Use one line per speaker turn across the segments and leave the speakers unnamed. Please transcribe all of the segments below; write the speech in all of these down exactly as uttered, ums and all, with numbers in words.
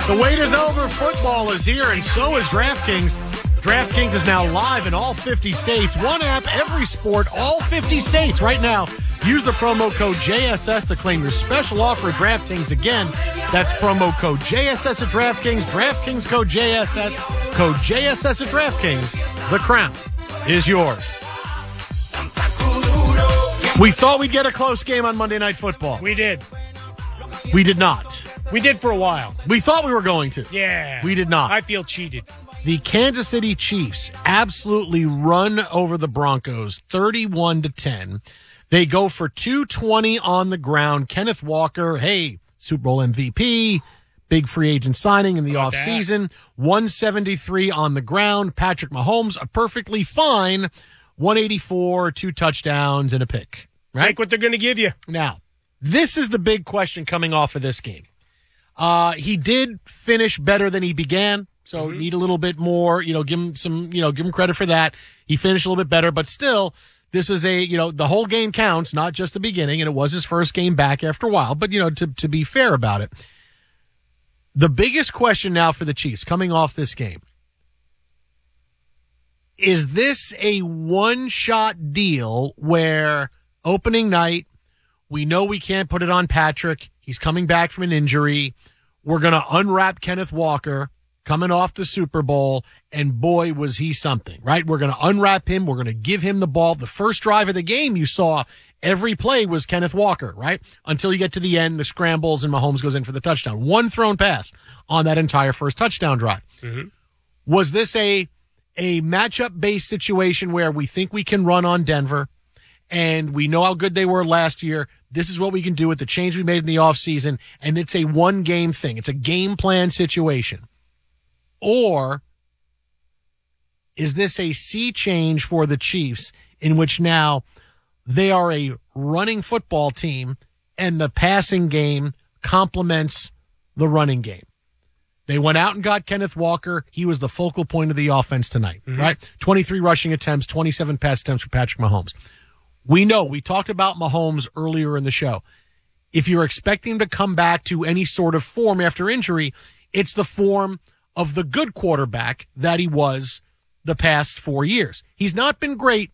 The wait is over. Football is here, and so is DraftKings. DraftKings is now live in all fifty states. One app, every sport, all fifty states. Right now, use the promo code J S S to claim your special offer at DraftKings. Again, that's promo code J S S at DraftKings. DraftKings code J S S. Code J S S at DraftKings. The crown is yours. We thought we'd get a close game on Monday Night Football.
We did.
We did not.
We did for a while.
We thought we were going to.
Yeah.
We did not.
I feel cheated.
The Kansas City Chiefs absolutely run over the Broncos thirty-one to ten. They go for two twenty on the ground. Kenneth Walker, hey, Super Bowl M V P, big free agent signing in the offseason. one seventy-three on the ground. Patrick Mahomes, a perfectly fine one eighty-four, two touchdowns and a pick. Right?
Take what they're going to give you.
Now, this is the big question coming off of this game. Uh, he did finish better than he began, so mm-hmm. need a little bit more, you know, give him some, you know, give him credit for that. He finished a little bit better, but still, this is a, you know, the whole game counts, not just the beginning, and it was his first game back after a while, but, you know, to, to be fair about it. The biggest question now for the Chiefs coming off this game, is this a one-shot deal where opening night, we know we can't put it on Patrick. He's coming back from an injury. We're going to unwrap Kenneth Walker coming off the Super Bowl, and boy, was he something, right? We're going to unwrap him. We're going to give him the ball. The first drive of the game, you saw every play was Kenneth Walker, right? Until you get to the end, the scrambles, and Mahomes goes in for the touchdown. One thrown pass on that entire first touchdown drive. Mm-hmm. Was this a, a matchup-based situation where we think we can run on Denver, and we know how good they were last year? This is what we can do with the change we made in the offseason, and it's a one-game thing. It's a game plan situation. Or is this a sea change for the Chiefs in which now they are a running football team and the passing game complements the running game? They went out and got Kenneth Walker. He was the focal point of the offense tonight, mm-hmm. right? twenty-three rushing attempts, twenty-seven pass attempts for Patrick Mahomes. We know, we talked about Mahomes earlier in the show. If you're expecting him to come back to any sort of form after injury, it's the form of the good quarterback that he was the past four years. He's not been great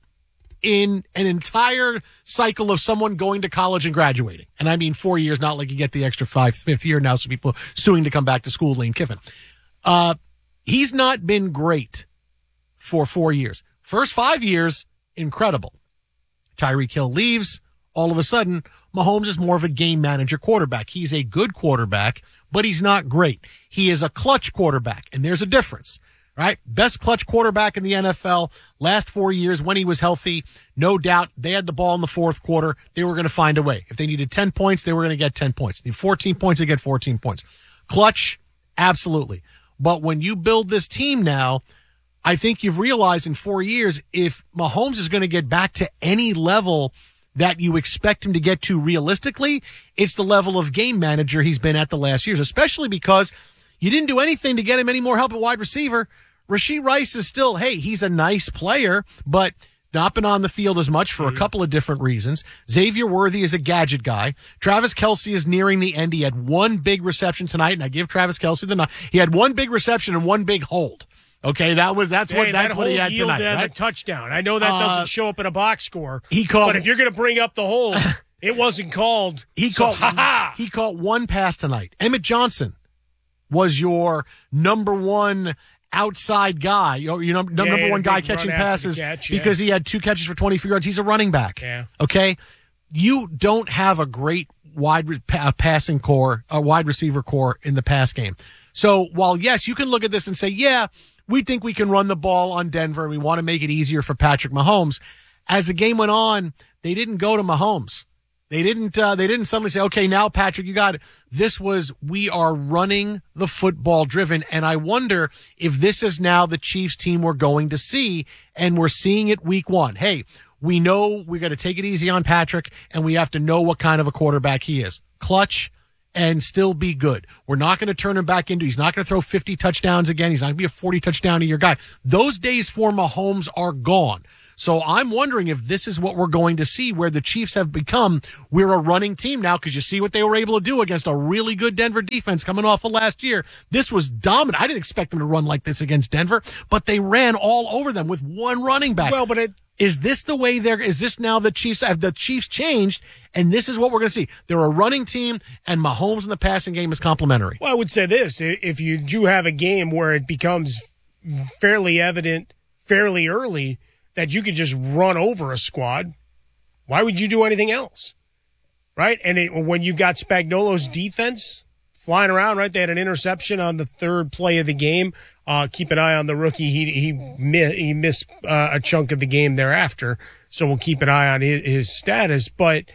in an entire cycle of someone going to college and graduating. And I mean four years, not like you get the extra five, fifth year now, so people suing to come back to school, Lane Kiffin. Uh, he's not been great for four years. First five years, incredible. Tyreek Hill leaves. All of a sudden, Mahomes is more of a game manager quarterback. He's a good quarterback, but he's not great. He is a clutch quarterback, and there's a difference, right? Best clutch quarterback in the N F L last four years when he was healthy. No doubt they had the ball in the fourth quarter. They were going to find a way. If they needed ten points, they were going to get ten points. Need fourteen points, they get fourteen points. Clutch, absolutely. But when you build this team now, I think you've realized in four years, if Mahomes is going to get back to any level that you expect him to get to realistically, it's the level of game manager he's been at the last years, especially because you didn't do anything to get him any more help at wide receiver. Rashee Rice is still, hey, he's a nice player, but not been on the field as much for a couple of different reasons. Xavier Worthy is a gadget guy. Travis Kelce is nearing the end. He had one big reception tonight, and I give Travis Kelce the nod. He had one big reception and one big hold. Okay, that was that's
hey,
what that's
that
what he had tonight. Right?
A touchdown. I know that uh, doesn't show up in a box score.
He called,
but if you're going to bring up the hold, it wasn't called.
He
so,
caught.
Ha-ha.
He caught one pass tonight. Emmett Johnson was your number one outside guy. Your, your number,
yeah,
number one guy
run
catching passes
catch, yeah.
because he had two catches for twenty-four yards. He's a running back.
Yeah.
Okay, you don't have a great wide re- pa- passing core, a wide receiver core in the pass game. So while yes, you can look at this and say, yeah, we think we can run the ball on Denver. We want to make it easier for Patrick Mahomes. As the game went on, they didn't go to Mahomes. They didn't, uh, they didn't suddenly say, okay, now Patrick, you got it. This was, we are running the football driven. And I wonder if this is now the Chiefs team we're going to see, and we're seeing it week one. Hey, we know we got to take it easy on Patrick, and we have to know what kind of a quarterback he is. Clutch and still be good. We're not going to turn him back into, he's not going to throw fifty touchdowns again. He's not going to be a forty touchdown a year guy. Those days for Mahomes are gone. So I'm wondering if this is what we're going to see, where the Chiefs have become, we're a running team now, because you see what they were able to do against a really good Denver defense coming off of last year. This was dominant. I didn't expect them to run like this against Denver, but they ran all over them with one running back.
Well, but it,
Is this the way they're, is this now the Chiefs, have the Chiefs changed, and this is what we're going to see? They're a running team, and Mahomes in the passing game is complementary.
well, I would say this. If you do have a game where it becomes fairly evident fairly early that you could just run over a squad, why would you do anything else? Right? And it, when you've got Spagnuolo's defense flying around, right? They had an interception on the third play of the game. Uh, keep an eye on the rookie. He he, mi- he missed uh, a chunk of the game thereafter, so we'll keep an eye on his, his status. But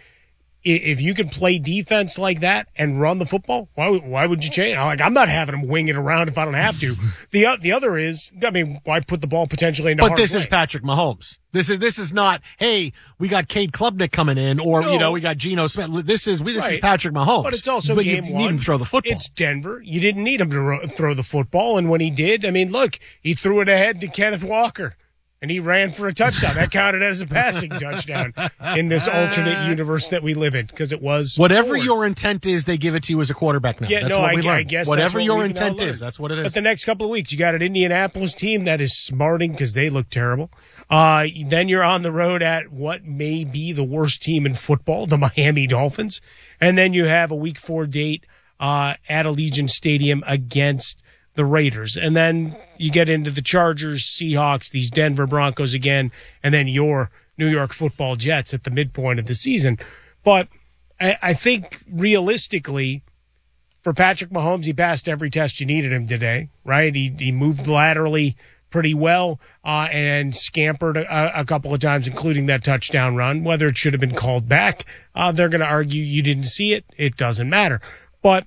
if you can play defense like that and run the football, why why would you change? Like, I'm not having them wing it around if I don't have to. The the other is, I mean, why put the ball potentially into
But
harm's
this is
way?
Patrick Mahomes. This is this is not, hey, we got Cade Klubnik coming in, or
No.
you know, we got Geno Smith. This is this is
Right.
Patrick Mahomes.
But it's also
but
game
you
one.
need him to throw the football.
It's Denver. You didn't need him to ro- throw the football, and when he did, I mean, look, he threw it ahead to Kenneth Walker, and he ran for a touchdown. That counted as a passing touchdown in this alternate universe that we live in, because it was
Whatever
forward.
your intent is, they give it to you as a quarterback now.
Yeah,
that's
no,
what
I,
we
I
learned.
guess
Whatever
that's what
your
we can now
intent
learn.
is, that's what it is.
But the next couple of weeks, you got an Indianapolis team that is smarting because they look terrible. Uh, then you're on the road at what may be the worst team in football, the Miami Dolphins. And then you have a week four date uh, at Allegiant Stadium against the Raiders. And then you get into the Chargers, Seahawks, these Denver Broncos again, and then your New York Football Jets at the midpoint of the season. But I, I think realistically, for Patrick Mahomes, he passed every test you needed him today, right? He he moved laterally pretty well uh, and scampered a, a couple of times, including that touchdown run. Whether it should have been called back, uh, they're going to argue you didn't see it. It doesn't matter. But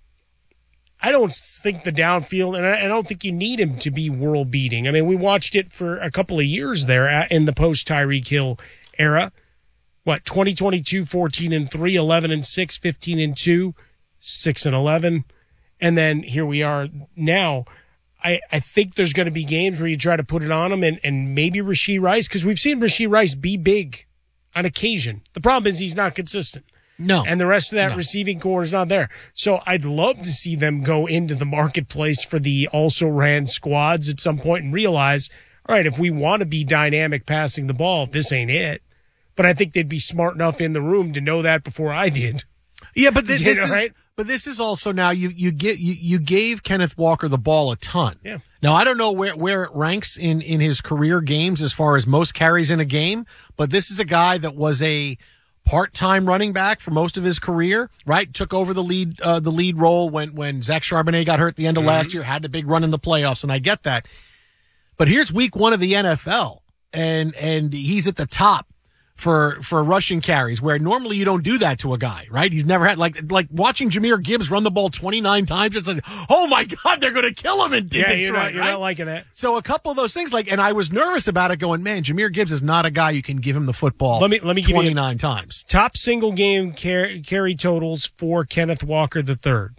I don't think the downfield, and I, I don't think you need him to be world beating. I mean, we watched it for a couple of years there at, in the post Tyreek Hill era. What, twenty twenty-two, fourteen and three, eleven and six, fifteen and two, six and eleven. And then here we are now. I, I think there's going to be games where you try to put it on him, and, and maybe Rashee Rice, because we've seen Rashee Rice be big on occasion. The problem is he's not consistent.
No.
And the rest of that
No.
receiving core is not there. So I'd love to see them go into the marketplace for the also ran squads at some point and realize, all right, if we want to be dynamic passing the ball, this ain't it. But I think they'd be smart enough in the room to know that before I did.
Yeah, but this,
You
this
know,
is
right?
but this is also now you you get you, you gave Kenneth Walker the ball a ton.
Yeah.
Now I don't know where where it ranks in in his career games as far as most carries in a game, but this is a guy that was a part-time running back for most of his career, right? Took over the lead uh, the lead role when when Zach Charbonnet got hurt at the end of
Mm-hmm.
last year, had the big run in the playoffs, and I get that. But here's week one of the N F L, and and he's at the top for for rushing carries, where normally you don't do that to a guy, right? He's never had, like like watching Jahmyr Gibbs run the ball twenty-nine times. It's like, oh my God, they're going to kill him in, in
Yeah,
Detroit,
you're not, you're
right?
not liking that.
So a couple of those things, like, and I was nervous about it, going, man, Jahmyr Gibbs is not a guy you can give him the football.
Let me- let me give you-
twenty-nine times.
Top single game carry, carry totals for Kenneth Walker the third.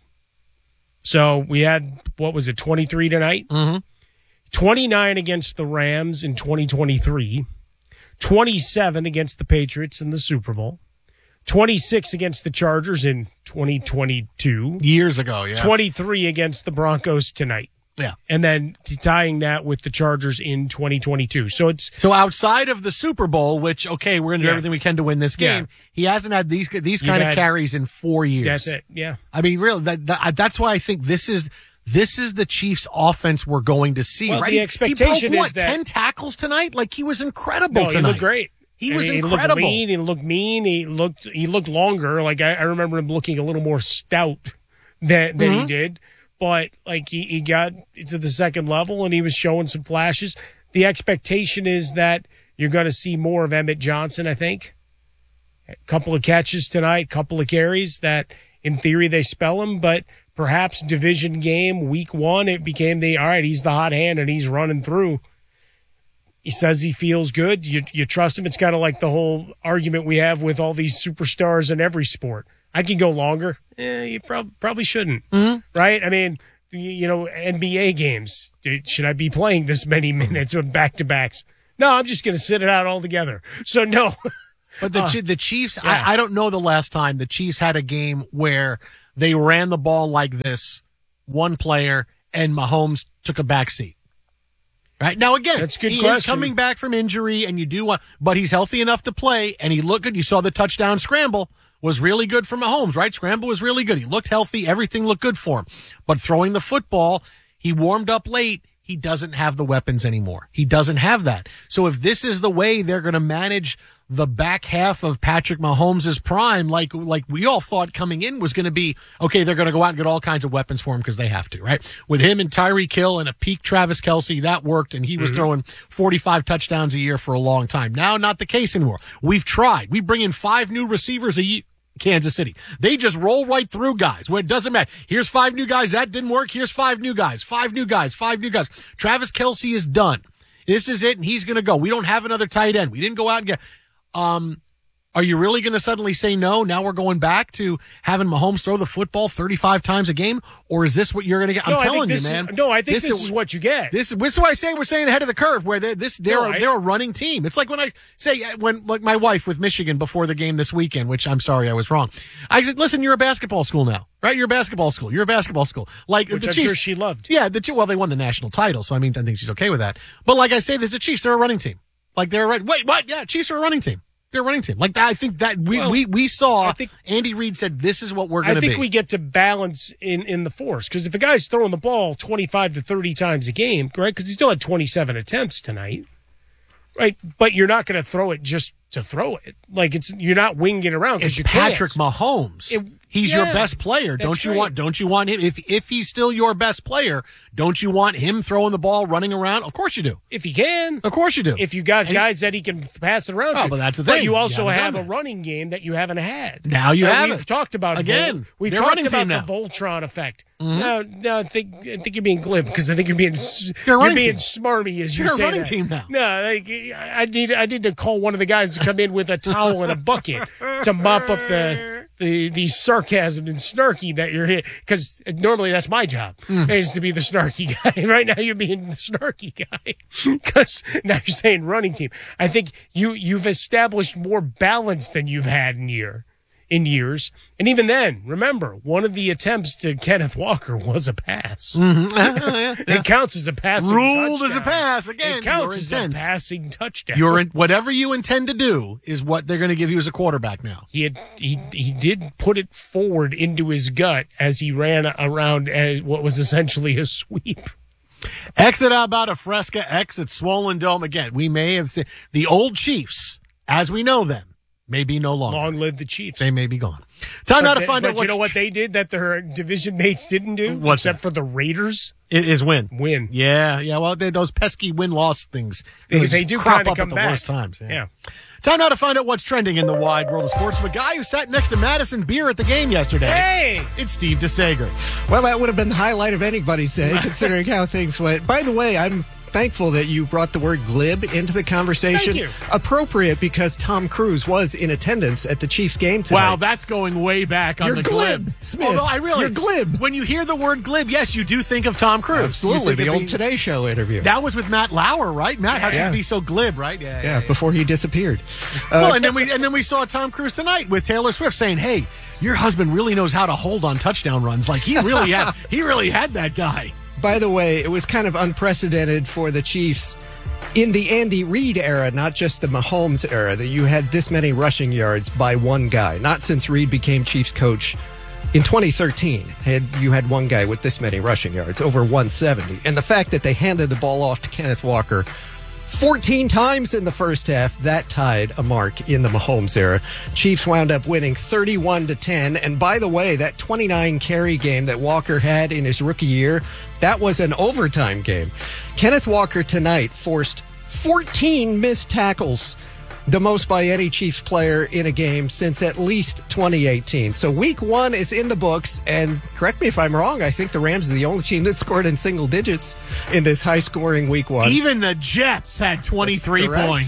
So we had, what was it, twenty-three tonight?
Mm-hmm.
twenty-nine against the Rams in twenty twenty-three. twenty-seven against the Patriots in the Super Bowl. twenty-six against the Chargers in twenty twenty-two.
Years ago, yeah.
twenty-three against the Broncos tonight.
Yeah.
And then tying that with the Chargers in twenty twenty-two. So it's
So outside of the Super Bowl, which, okay, we're going to do
Yeah.
everything we can to win this game,
Yeah.
he hasn't had these these
You've
kind of
had-
carries in four years.
that's it. Yeah.
I mean, really, that, that that's why I think this is this is the Chiefs' offense we're going to see.
Well,
right?
the
He- he
expectation
broke,
is
what,
that-
ten tackles tonight? Like, he was incredible
No, he
tonight.
looked great.
He
I
was
mean,
incredible.
He looked lean. He looked mean. He looked he looked longer. Like I, I remember him looking a little more stout than than
Mm-hmm.
he did. But like he, he got to the second level and he was showing some flashes. The expectation is that you're going to see more of Emmett Johnson. I think a couple of catches tonight, couple of carries that in theory they spell him, but perhaps division game week one it became the all right. He's the hot hand and he's running through. He says he feels good. You you trust him. It's kind of like the whole argument we have with all these superstars in every sport. I can go longer. Eh, you prob- probably shouldn't.
Mm-hmm.
Right? I mean, you, you know, N B A games. Dude, should I be playing this many minutes of back-to-backs? No, I'm just going to sit it out altogether. So, no.
But the uh, the Chiefs, yeah. I, I don't know the last time the Chiefs had a game where they ran the ball like this, one player, and Mahomes took a back seat. Right now, again,
That's a good
he
question.
is coming back from injury, and you do want, but he's healthy enough to play, and he looked good. You saw the touchdown scramble was really good for Mahomes, right? Scramble was really good. He looked healthy. Everything looked good for him. But throwing the football, he warmed up late. He doesn't have the weapons anymore. He doesn't have that. So if this is the way they're going to manage the back half of Patrick Mahomes' prime, like like we all thought coming in was going to be, okay, they're going to go out and get all kinds of weapons for him because they have to, right? With him and Tyreek Hill and a peak Travis Kelce, that worked, and he was mm-hmm. throwing forty-five touchdowns a year for a long time. Now, not the case anymore. We've tried. We bring in five new receivers a year. Kansas City. They just roll right through guys where it doesn't matter. Here's five new guys. That didn't work. Here's five new guys. Five new guys. Five new guys. Travis Kelce is done. This is it, and he's going to go. We don't have another tight end. We didn't go out and get um Are you really going to suddenly say no? Now we're going back to having Mahomes throw the football thirty-five times a game? Or is this what you're going to get? I'm
no,
telling you,
is,
man.
No, I think this,
this
is, is what you get.
This, this is why I say we're saying ahead of the curve, where they're, this, they're,
no, I,
they're a running team. It's like when I say, when, like my wife with Michigan before the game this weekend, which I'm sorry I was wrong. I said, listen, you're a basketball school now, right? You're a basketball school. You're a basketball school. Like
which
the
I'm
Chiefs,
sure she loved.
Yeah, the, well, they won the national title, so I mean, I think she's okay with that. But like I say, there's the Chiefs, they're a running team. Like they're right. Wait, what? Yeah, Chiefs are a running team. They're a running team. Like, I think that we, well, we, we saw, think, Andy Reid said, this is what we're going to be.
I think we get to balance in, in the force. Because if a guy's throwing the ball twenty-five to thirty times a game, right? Because he still had twenty-seven attempts tonight, right? But you're not going to throw it just to throw it. Like, it's you're not winging it around.
It's
you
Patrick
can't.
Mahomes. It, He's
yeah,
your best player. Don't you
right.
want, don't you want him? If, if he's still your best player, don't you want him throwing the ball, running around? Of course you do.
If he can.
Of course you do.
If you got
and
guys he, that he can pass it around
oh,
to.
But that's the thing.
But you also
you
have a
that.
running game that you haven't had.
Now you
and
have
we've
it.
talked about
Again.
Vol- we've
They're
talked about
the
Voltron effect.
Mm-hmm.
No, no, I think I think you're being glib because I think you're being
you're,
you're being
team.
smarmy as you
you're
say
a running
that.
team now.
No, like, I need I need to call one of the guys to come in with a towel and a bucket to mop up the. The, the sarcasm and snarky that you're here, because normally that's my job, mm. is to be the snarky guy. Right now you're being the snarky guy, because now you're saying running team. I think you, you've established more balance than you've had in year. In years. And even then, remember, one of the attempts to Kenneth Walker was a pass.
Mm-hmm. Uh, yeah, yeah.
It counts as a passing
Ruled
touchdown.
as a pass. Again,
it counts as a passing touchdown.
You're in, whatever you intend to do is what they're going to give you as a quarterback now.
He had, he he did put it forward into his gut as he ran around as what was essentially a sweep.
Exit out about a Fresca, exit Swollen Dome. Again, we may have seen the old Chiefs, as we know them, may be no longer.
Long live the Chiefs.
They may be gone. Time now to find
but
out what's...
you know what they did that their division mates didn't do?
What's
except
that?
for the Raiders?
It is win.
Win.
Yeah, yeah. Well, they, those pesky win-loss things.
They,
They,
they do
crop
kind of
up
come
at the
back.
worst times. Yeah.
yeah.
Time now to find out what's trending in the wide world of sports. The guy who sat next to Madison Beer at the game yesterday.
Hey!
It's Steve DeSager.
Well, that would have been the highlight of anybody's day, considering how things went. By the way, I'm thankful that you brought the word glib into the conversation.
Thank you.
Appropriate because Tom Cruise was in attendance at the Chiefs game tonight.
Wow, that's going way back on
You're
the
glib,
glib.
Smith.
Although I really,
You're glib.
When you hear the word glib, yes, you do think of Tom Cruise.
Absolutely, the
of
old
being,
Today Show interview.
That was with Matt Lauer, right? Matt, how
Yeah.
could you be so glib, right? Yeah,
yeah, before he disappeared.
Well,
Uh,
and then we and then we saw Tom Cruise tonight with Taylor Swift saying, "Hey, your husband really knows how to hold on touchdown runs. Like he really had, he really had that guy."
By the way, it was kind of unprecedented for the Chiefs in the Andy Reid era, not just the Mahomes era, that you had this many rushing yards by one guy. Not since Reid became Chiefs coach in twenty thirteen. Had you had one guy with this many rushing yards, over one seventy. And the fact that they handed the ball off to Kenneth Walker fourteen times in the first half, that tied a mark in the Mahomes era. Chiefs wound up winning thirty-one to ten. And by the way, that twenty-nine carry game that Walker had in his rookie year, that was an overtime game. Kenneth Walker tonight forced fourteen missed tackles, the most by any Chiefs player in a game since at least twenty eighteen. So week one is in the books, and correct me if I'm wrong, I think the Rams are the only team that scored in single digits in this high-scoring week one.
Even the Jets had twenty-three points.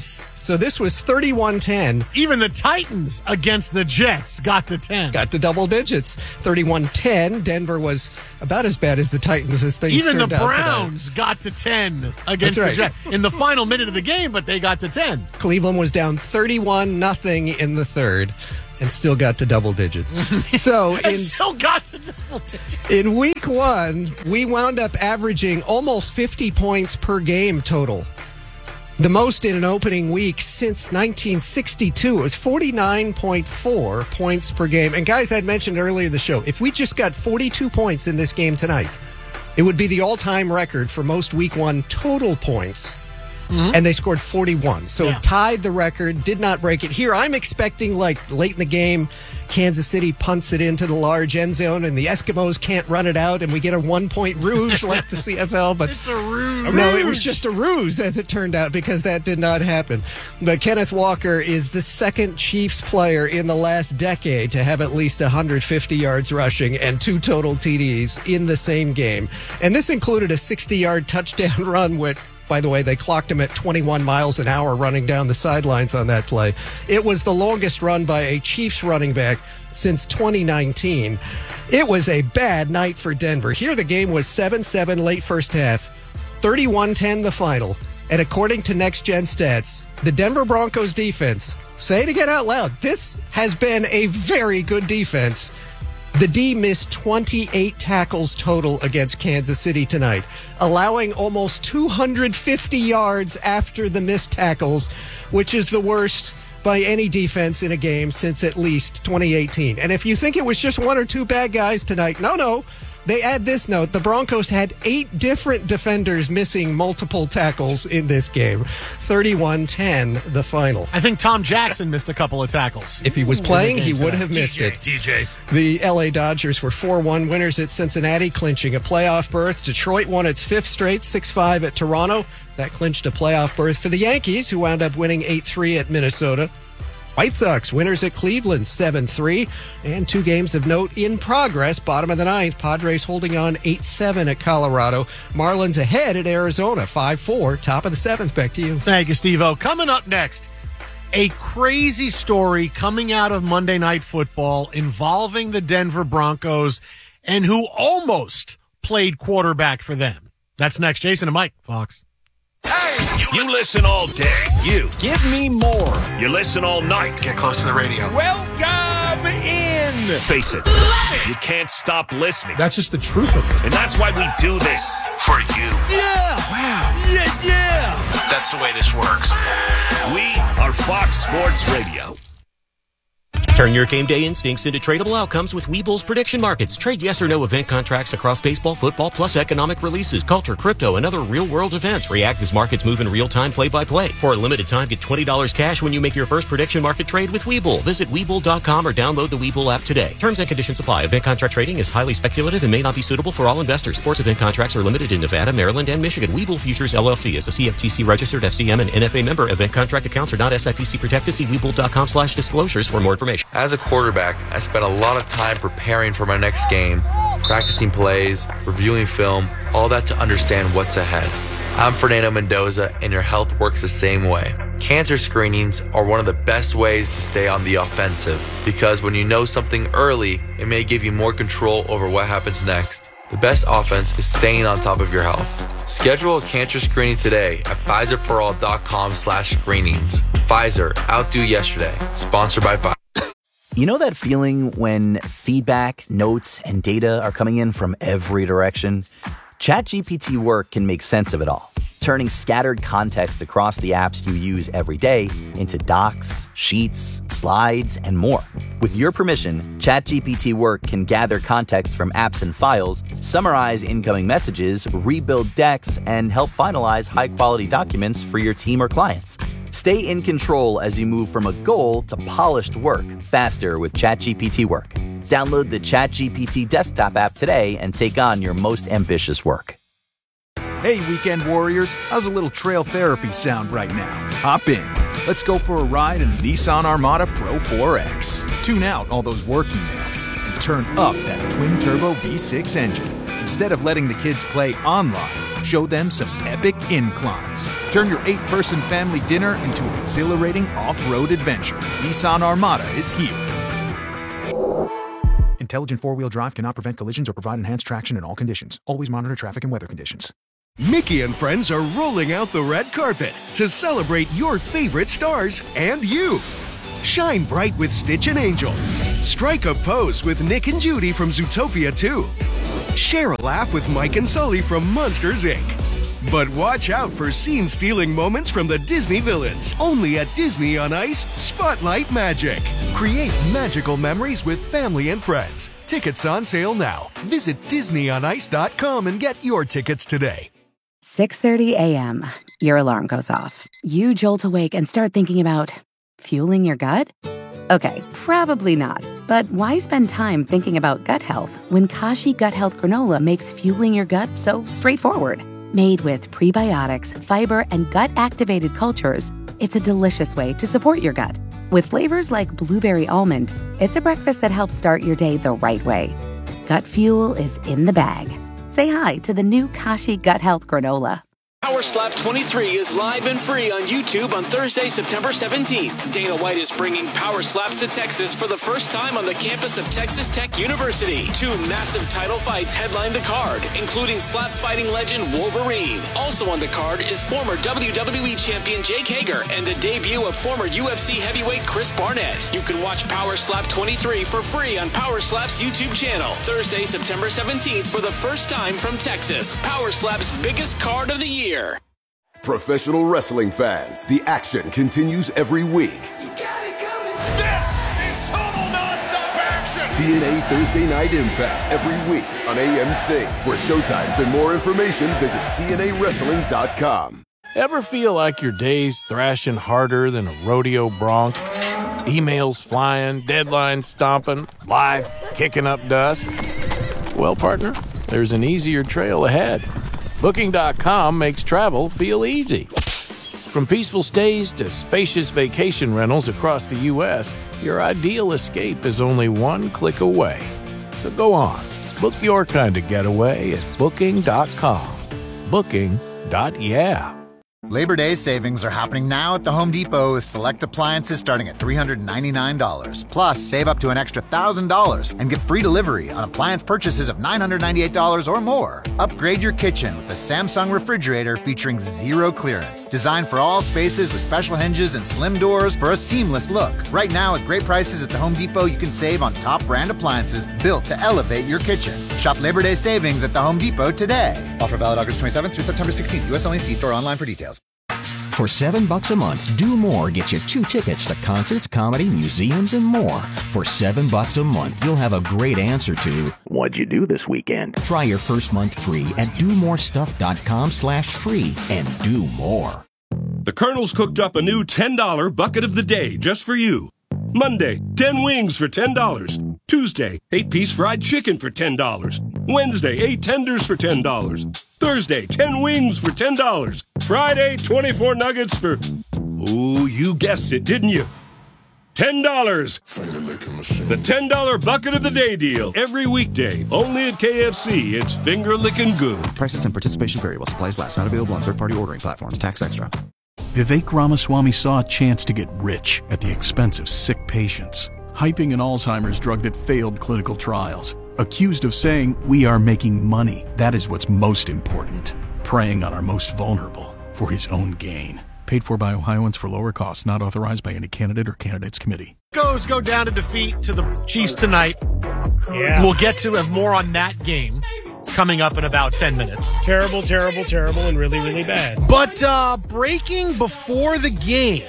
So this was thirty-one ten.
Even the Titans against the Jets got to ten.
Got to double digits. thirty-one ten. Denver was about as bad as the Titans as things
Even the
turned out tonight.
Browns got to ten against
That's right.
the Jets in the final minute of the game, but they got to ten.
Cleveland was down thirty-one nothing in the third and still got to double digits. So
And
in
still got to double digits.
in week one, we wound up averaging almost fifty points per game total. The most in an opening week since nineteen sixty-two. It was forty-nine point four points per game. And guys, I'd mentioned earlier in the show, if we just got forty-two points in this game tonight, it would be the all-time record for most week one total points. Mm-hmm. And they scored forty-one. So
yeah.
tied the record, did not break it. Here, I'm expecting, like, late in the game, Kansas City punts it into the large end zone, and the Eskimos can't run it out, and we get a one-point rouge like the C F L. But
It's a ruse.
no, it was just a ruse, as it turned out, because that did not happen. But Kenneth Walker is the second Chiefs player in the last decade to have at least one hundred fifty yards rushing and two total T Ds in the same game. And this included a sixty-yard touchdown run with, by the way, they clocked him at twenty-one miles an hour running down the sidelines on that play. It was the longest run by a Chiefs running back since twenty nineteen. It was a bad night for Denver. Here the game was seven seven late first half, thirty-one ten the final. And according to Next Gen Stats, the Denver Broncos defense, say it again out loud, this has been a very good defense. The D missed twenty-eight tackles total against Kansas City tonight, allowing almost two hundred fifty yards after the missed tackles, which is the worst by any defense in a game since at least twenty eighteen. And if you think it was just one or two bad guys tonight, no, no. They add this note. The Broncos had eight different defenders missing multiple tackles in this game. thirty-one ten, the final.
I think Tom Jackson missed a couple of tackles.
If he was playing, he would have missed
T J,
it.
T J.
The L A Dodgers were four one winners at Cincinnati, clinching a playoff berth. Detroit won its fifth straight, six five at Toronto. That clinched a playoff berth for the Yankees, who wound up winning eight three at Minnesota. White Sox winners at Cleveland, seven three. And two games of note in progress. Bottom of the ninth, Padres holding on eight seven at Colorado. Marlins ahead at Arizona, five four. Top of the seventh. Back to you.
Thank you, Steve-O. Coming up next, a crazy story coming out of Monday Night Football involving the Denver Broncos and who almost played quarterback for them. That's next. Jason and Mike, Fox.
Hey, you listen all day. You.
Give me more.
You listen all night.
Get close to the radio.
Welcome in.
Face it. You can't stop listening.
That's just the truth of it.
And that's why we do this. For you.
Yeah. Wow. Yeah, yeah.
That's the way this works.
We are Fox Sports Radio.
Turn your game day instincts into tradable outcomes with Webull's prediction markets. Trade yes or no event contracts across baseball, football, plus economic releases, culture, crypto, and other real-world events. React as markets move in real time, play-by-play. For a limited time, get twenty dollars cash when you make your first prediction market trade with Webull. Visit Webull dot com or download the Webull app today. Terms and conditions apply. Event contract trading is highly speculative and may not be suitable for all investors. Sports event contracts are limited in Nevada, Maryland, and Michigan. Webull Futures, L L C is a C F T C-registered F C M and N F A member. Event contract accounts are not S I P C protected. See Webull dot com slash disclosures for more information.
As a quarterback, I spent a lot of time preparing for my next game, practicing plays, reviewing film, all that to understand what's ahead. I'm Fernando Mendoza, and your health works the same way. Cancer screenings are one of the best ways to stay on the offensive, because when you know something early, it may give you more control over what happens next. The best offense is staying on top of your health. Schedule a cancer screening today at Pfizer for all dot com slash screenings. Pfizer, outdo yesterday. Sponsored by Pfizer.
You know that feeling when feedback, notes, and data are coming in from every direction? ChatGPT Work can make sense of it all, turning scattered context across the apps you use every day into docs, sheets, slides, and more. With your permission, ChatGPT Work can gather context from apps and files, summarize incoming messages, rebuild decks, and help finalize high-quality documents for your team or clients. Stay in control as you move from a goal to polished work faster with ChatGPT Work. Download the ChatGPT desktop app today and take on your most ambitious work.
Hey, weekend warriors, how's a little trail therapy sound right now? Hop in. Let's go for a ride in the Nissan Armada Pro four X. Tune out all those work emails and turn up that twin-turbo V six engine. Instead of letting the kids play online, show them some epic inclines. Turn your eight-person family dinner into an exhilarating off-road adventure. Nissan Armada is here. Intelligent four-wheel drive cannot prevent collisions or provide enhanced traction in all conditions. Always monitor traffic and weather conditions.
Mickey and friends are rolling out the red carpet to celebrate your favorite stars and you. Shine bright with Stitch and Angel. Strike a pose with Nick and Judy from Zootopia two. Share a laugh with Mike and Sully from Monsters, Incorporated. But watch out for scene-stealing moments from the Disney villains. Only at Disney on Ice Spotlight Magic. Create magical memories with family and friends. Tickets on sale now. Visit disney on ice dot com and get your tickets today.
six thirty a.m. Your alarm goes off. You jolt awake and start thinking about fueling your gut? Okay, probably not. But why spend time thinking about gut health when Kashi Gut Health Granola makes fueling your gut so straightforward? Made with prebiotics, fiber, and gut-activated cultures, it's a delicious way to support your gut. With flavors like blueberry almond, it's a breakfast that helps start your day the right way. Gut fuel is in the bag. Say hi to the new Kashi Gut Health Granola.
Power Slap twenty-three is live and free on YouTube on Thursday, September seventeenth. Dana White is bringing Power Slaps to Texas for the first time on the campus of Texas Tech University. Two massive title fights headline the card, including slap fighting legend Wolverine. Also on the card is former W W E champion Jake Hager and the debut of former U F C heavyweight Chris Barnett. You can watch Power Slap twenty-three for free on Power Slap's YouTube channel. Thursday, September seventeenth for the first time from Texas. Power Slap's biggest card of the year.
Professional wrestling fans, the action continues every week.
You got it coming. This is total nonstop action.
T N A Thursday Night Impact every week on A M C. For showtimes and more information, visit T N A wrestling dot com.
Ever feel like your day's thrashing harder than a rodeo bronc? Emails flying, deadlines stomping, life kicking up dust? Well, partner, there's an easier trail ahead. Booking dot com makes travel feel easy. From peaceful stays to spacious vacation rentals across the U S, your ideal escape is only one click away. So go on, book your kind of getaway at Booking dot com. Booking. Yeah.
Labor Day savings are happening now at the Home Depot with select appliances starting at three hundred ninety-nine dollars. Plus, save up to an extra one thousand dollars and get free delivery on appliance purchases of nine hundred ninety-eight dollars or more. Upgrade your kitchen with the Samsung refrigerator featuring zero clearance. Designed for all spaces with special hinges and slim doors for a seamless look. Right now, at great prices at the Home Depot, you can save on top brand appliances built to elevate your kitchen. Shop Labor Day savings at the Home Depot today. Offer valid August twenty-seventh through September sixteenth. U S only. See store online for details.
For seven bucks a month, Do More gets you two tickets to concerts, comedy, museums, and more. For seven bucks a month, you'll have a great answer to what'd you do this weekend? Try your first month free at do more stuff dot com slash free and do more.
The Colonel's cooked up a new ten dollar bucket of the day just for you. Monday, ten wings for ten dollars. Tuesday, eight piece fried chicken for ten dollars. Wednesday, eight tenders for ten dollars. Thursday, ten wings for ten dollars. Friday, twenty-four nuggets for... Ooh, you guessed it, didn't you? ten dollars. The ten dollar bucket of the day deal. Every weekday, only at K F C. It's finger-licking good.
Prices and participation vary while supplies last. Not available on third-party ordering platforms. Tax extra.
Vivek Ramaswamy saw a chance to get rich at the expense of sick patients, hyping an Alzheimer's drug that failed clinical trials. Accused of saying, we are making money. That is what's most important. Preying on our most vulnerable for his own gain. Paid for by Ohioans for lower costs. Not authorized by any candidate or candidates committee.
Goes go down to defeat to the Chiefs tonight.
Yeah.
We'll get to have more on that game coming up in about ten minutes.
Terrible, terrible, terrible, and really, really bad.
But uh, breaking before the game,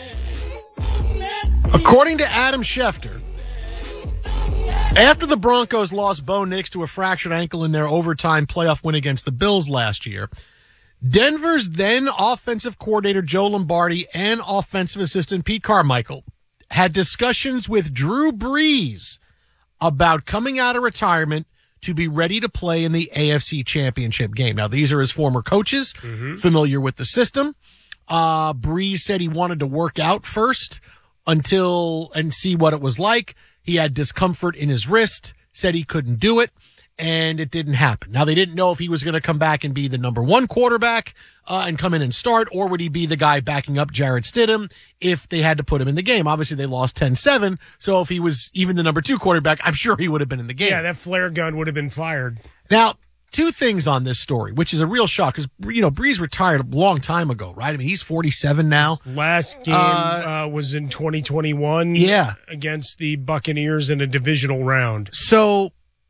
according to Adam Schefter, after the Broncos lost Bo Nix to a fractured ankle in their overtime playoff win against the Bills last year, Denver's then offensive coordinator Joe Lombardi and offensive assistant Pete Carmichael had discussions with Drew Brees about coming out of retirement to be ready to play in the A F C Championship game. Now, these are his former coaches, mm-hmm. familiar with the system. Uh, Brees said he wanted to work out first until and see what it was like. He had discomfort in his wrist, said he couldn't do it. and it didn't happen. Now, they didn't know if he was going to come back and be the number one quarterback uh, and come in and start, or would he be the guy backing up Jarrett Stidham if they had to put him in the game. Obviously, they lost ten seven, so if he was even the number two quarterback, I'm sure he would have been in the game.
Yeah, that flare gun would have been fired.
Now, two things on this story, which is a real shock, because, you know, Brees retired a long time ago, right? I mean, he's forty-seven now.
His last game
Uh,
uh, was in twenty twenty-one
Yeah.
against the Buccaneers in a divisional round.
So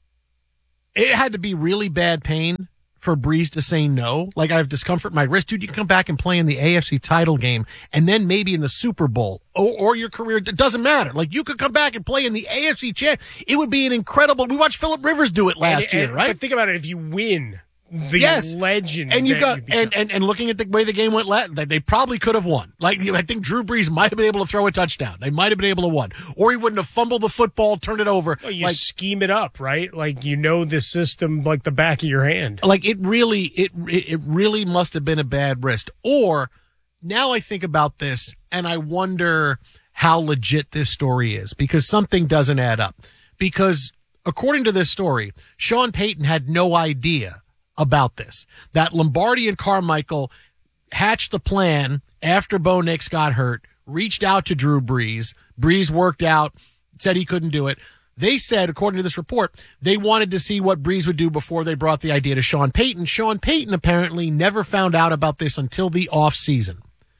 it had to be really bad pain for Brees to say no. Like, I have discomfort in my wrist. Dude, you can come back and play in the A F C title game and then maybe in the Super Bowl or, or your career. It doesn't matter. Like, you could come back and play in the A F C champ. It would be an incredible. We watched Phillip Rivers do it last
And-
year,
and-
right?
But think about it. If you win, the
Yes.
legend.
And you
that
got
become.
and, and and looking at the way the game went, la- that they probably could have won. Like, I think Drew Brees might have been able to throw a touchdown. They might have been able to win, or he wouldn't have fumbled the football, turned it over.
Well, you
like,
scheme it up, right? Like, you know the system like the back of your hand.
like it really, it it really must have been a bad wrist. Or now I think about this and I wonder how legit this story is, because something doesn't add up. Because according to this story, Sean Payton had no idea about this, that Lombardi and Carmichael hatched the plan after Bo Nix got hurt, reached out to Drew Brees. Brees worked out, said he couldn't do it. They said, according to this report, they wanted to see what Brees would do before they brought the idea to Sean Payton. Sean Payton apparently never found out about this until the offseason.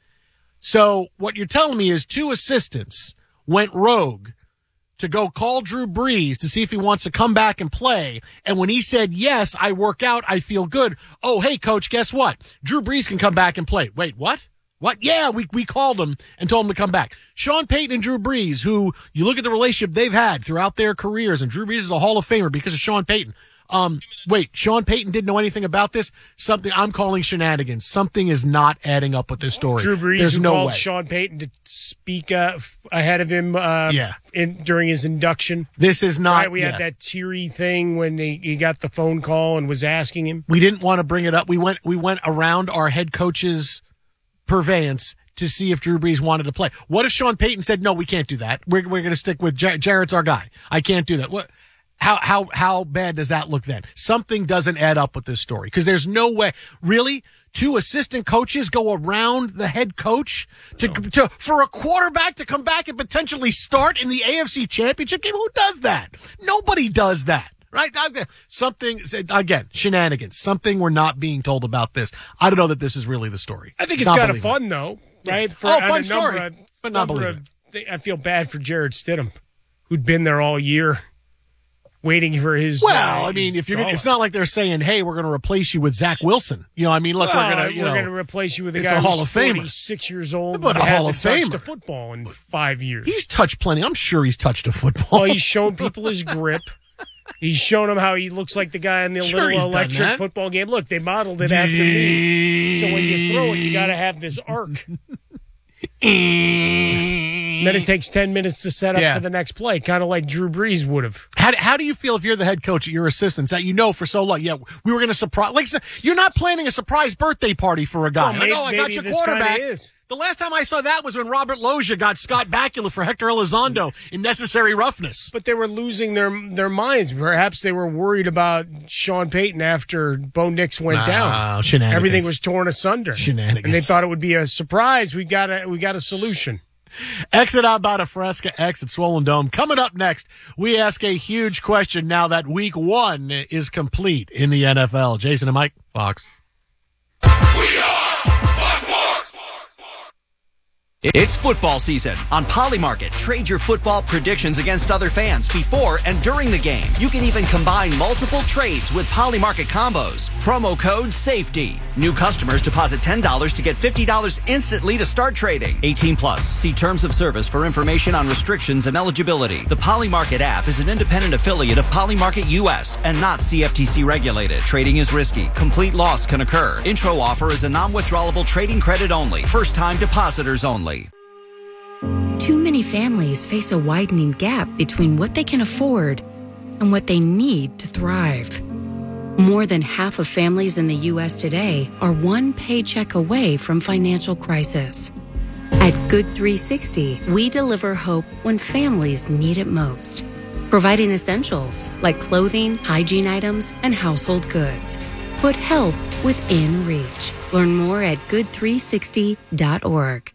So what you're telling me is two assistants went rogue to go call Drew Brees to see if he wants to come back and play. And when he said, yes, I work out, I feel good. Oh, hey, coach, guess what? Drew Brees can come back and play. Wait, what? What? Yeah, we we called him and told him to come back. Sean Payton and Drew Brees, who you look at the relationship they've had throughout their careers, and Drew Brees is a Hall of Famer because of Sean Payton. Um, wait, Sean Payton didn't know anything about this? Something I'm calling shenanigans. Something is not adding up with this story.
Drew Brees,
There's
who
no
called
way.
Sean Payton to speak uh, f- ahead of him uh,
Yeah.
in, during his induction.
This is not.
Right, we
yeah.
had that teary thing when he, he got the phone call and was asking him.
We didn't want to bring it up. We went we went around our head coach's purveyance to see if Drew Brees wanted to play. What if Sean Payton said, no, we can't do that. We're we're going to stick with Jar- Jarrett's our guy. I can't do that. What? How how how bad does that look then? Something doesn't add up with this story, because there's no way. Really? Two assistant coaches go around the head coach to, to for a quarterback to come back and potentially start in the A F C Championship game? Who does that? Nobody does that. Right? Something, again, shenanigans. Something we're not being told about this. I don't know that this is really the story.
I think it's
Not
kind of
believable.
fun, though, right?
Oh,
on
fun
a
story,
number of-
but not
number
believable.
of thi- I feel bad for Jarrett Stidham, who'd been there all year, waiting for his.
Well,
uh,
I mean,
his
if you're, gonna,
call.
it's not like they're saying, "Hey, we're going to replace you with Zach Wilson." You know, I mean, look,
Well,
we're going to, you
we're
know,
going to replace you with a
it's
guy
a Hall
who's
of Famer.
forty-six years old,
But
but
a Hall
hasn't
of
touched
Famer.
a football in five years.
He's touched plenty. I'm sure he's touched a football.
Well, he's shown people his grip. He's shown them how he looks like the guy in the
Sure, he's
little
done
electric
that.
football game. Look, they modeled it after me. So when you throw it, you got to have this arc. Then it takes ten minutes to set up
Yeah.
for the next play, kind of like Drew Brees would have.
How, how do you feel if you're the head coach at your assistants that you know for so long? Yeah, we were going to surprise. Like, you're not planning a surprise birthday party for a guy.
Well,
like,
maybe-
oh, I got
maybe
your
this kinda
quarterback.
is.
The last time I saw that was when Robert Loggia got Scott Bakula for Hector Elizondo in Necessary Roughness.
But they were losing their their minds. Perhaps they were worried about Sean Payton after Bo Nix went
No,
down.
shenanigans.
Everything was torn asunder.
Shenanigans.
And they thought it would be a surprise. We got a we got a solution.
Exit out about a Fresca, exit Swollen Dome. Coming up next, we ask a huge question now that week one is complete in the N F L. Jason and Mike, Fox.
It's football season. On Polymarket, trade your football predictions against other fans before and during the game. You can even combine multiple trades with Polymarket combos. Promo code SAFETY. New customers deposit ten dollars to get fifty dollars instantly to start trading. eighteen plus. See terms of service for information on restrictions and eligibility. The Polymarket app is an independent affiliate of Polymarket U S and not C F T C regulated. Trading is risky. Complete loss can occur. Intro offer is a non-withdrawable trading credit only. First-time depositors only.
Too many families face a widening gap between what they can afford and what they need to thrive. More than half of families in the U S today are one paycheck away from financial crisis. At Good three sixty, we deliver hope when families need it most. providing essentials like clothing, hygiene items, and household goods. Put help within reach. Learn more at good three sixty dot org.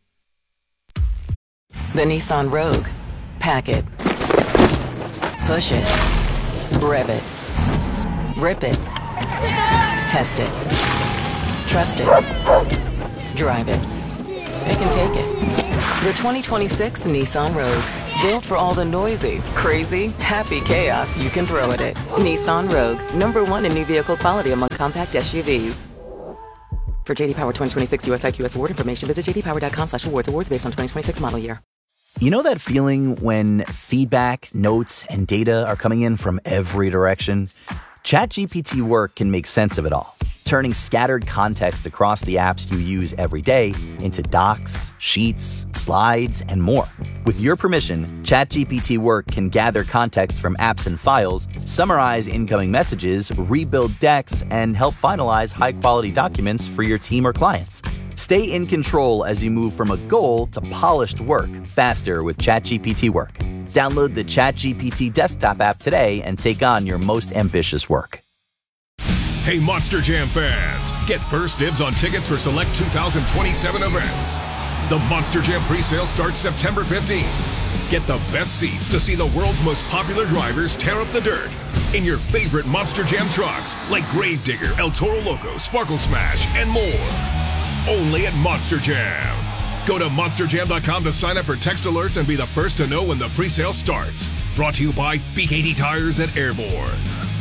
The Nissan Rogue. Pack it. Push it. Rev it. Rip it. Test it. Trust it. Drive it. It can take it. The twenty twenty-six Nissan Rogue. Built for all the noisy, crazy, happy chaos you can throw at it. Nissan Rogue. Number one in new vehicle quality among compact S U Vs. For J D Power twenty twenty-six U S I Q S award information, visit j d power dot com slash awards. Awards based on twenty twenty-six model year.
You know that feeling when feedback, notes, and data are coming in from every direction? ChatGPT Work can make sense of it all, turning scattered context across the apps you use every day into docs, sheets, slides, and more. With your permission, ChatGPT Work can gather context from apps and files, summarize incoming messages, rebuild decks, and help finalize high-quality documents for your team or clients. Stay in control as you move from a goal to polished work faster with ChatGPT Work. Download the ChatGPT desktop app today and take on your most ambitious work.
Hey, Monster Jam fans! Get first dibs on tickets for select two thousand twenty-seven events. The Monster Jam presale starts September fifteenth. Get the best seats to see the world's most popular drivers tear up the dirt in your favorite Monster Jam trucks like Gravedigger, El Toro Loco, Sparkle Smash, and more. Only at Monster Jam. Go to monster jam dot com to sign up for text alerts and be the first to know when the presale starts. Brought to you by B K T Tires and Airborne.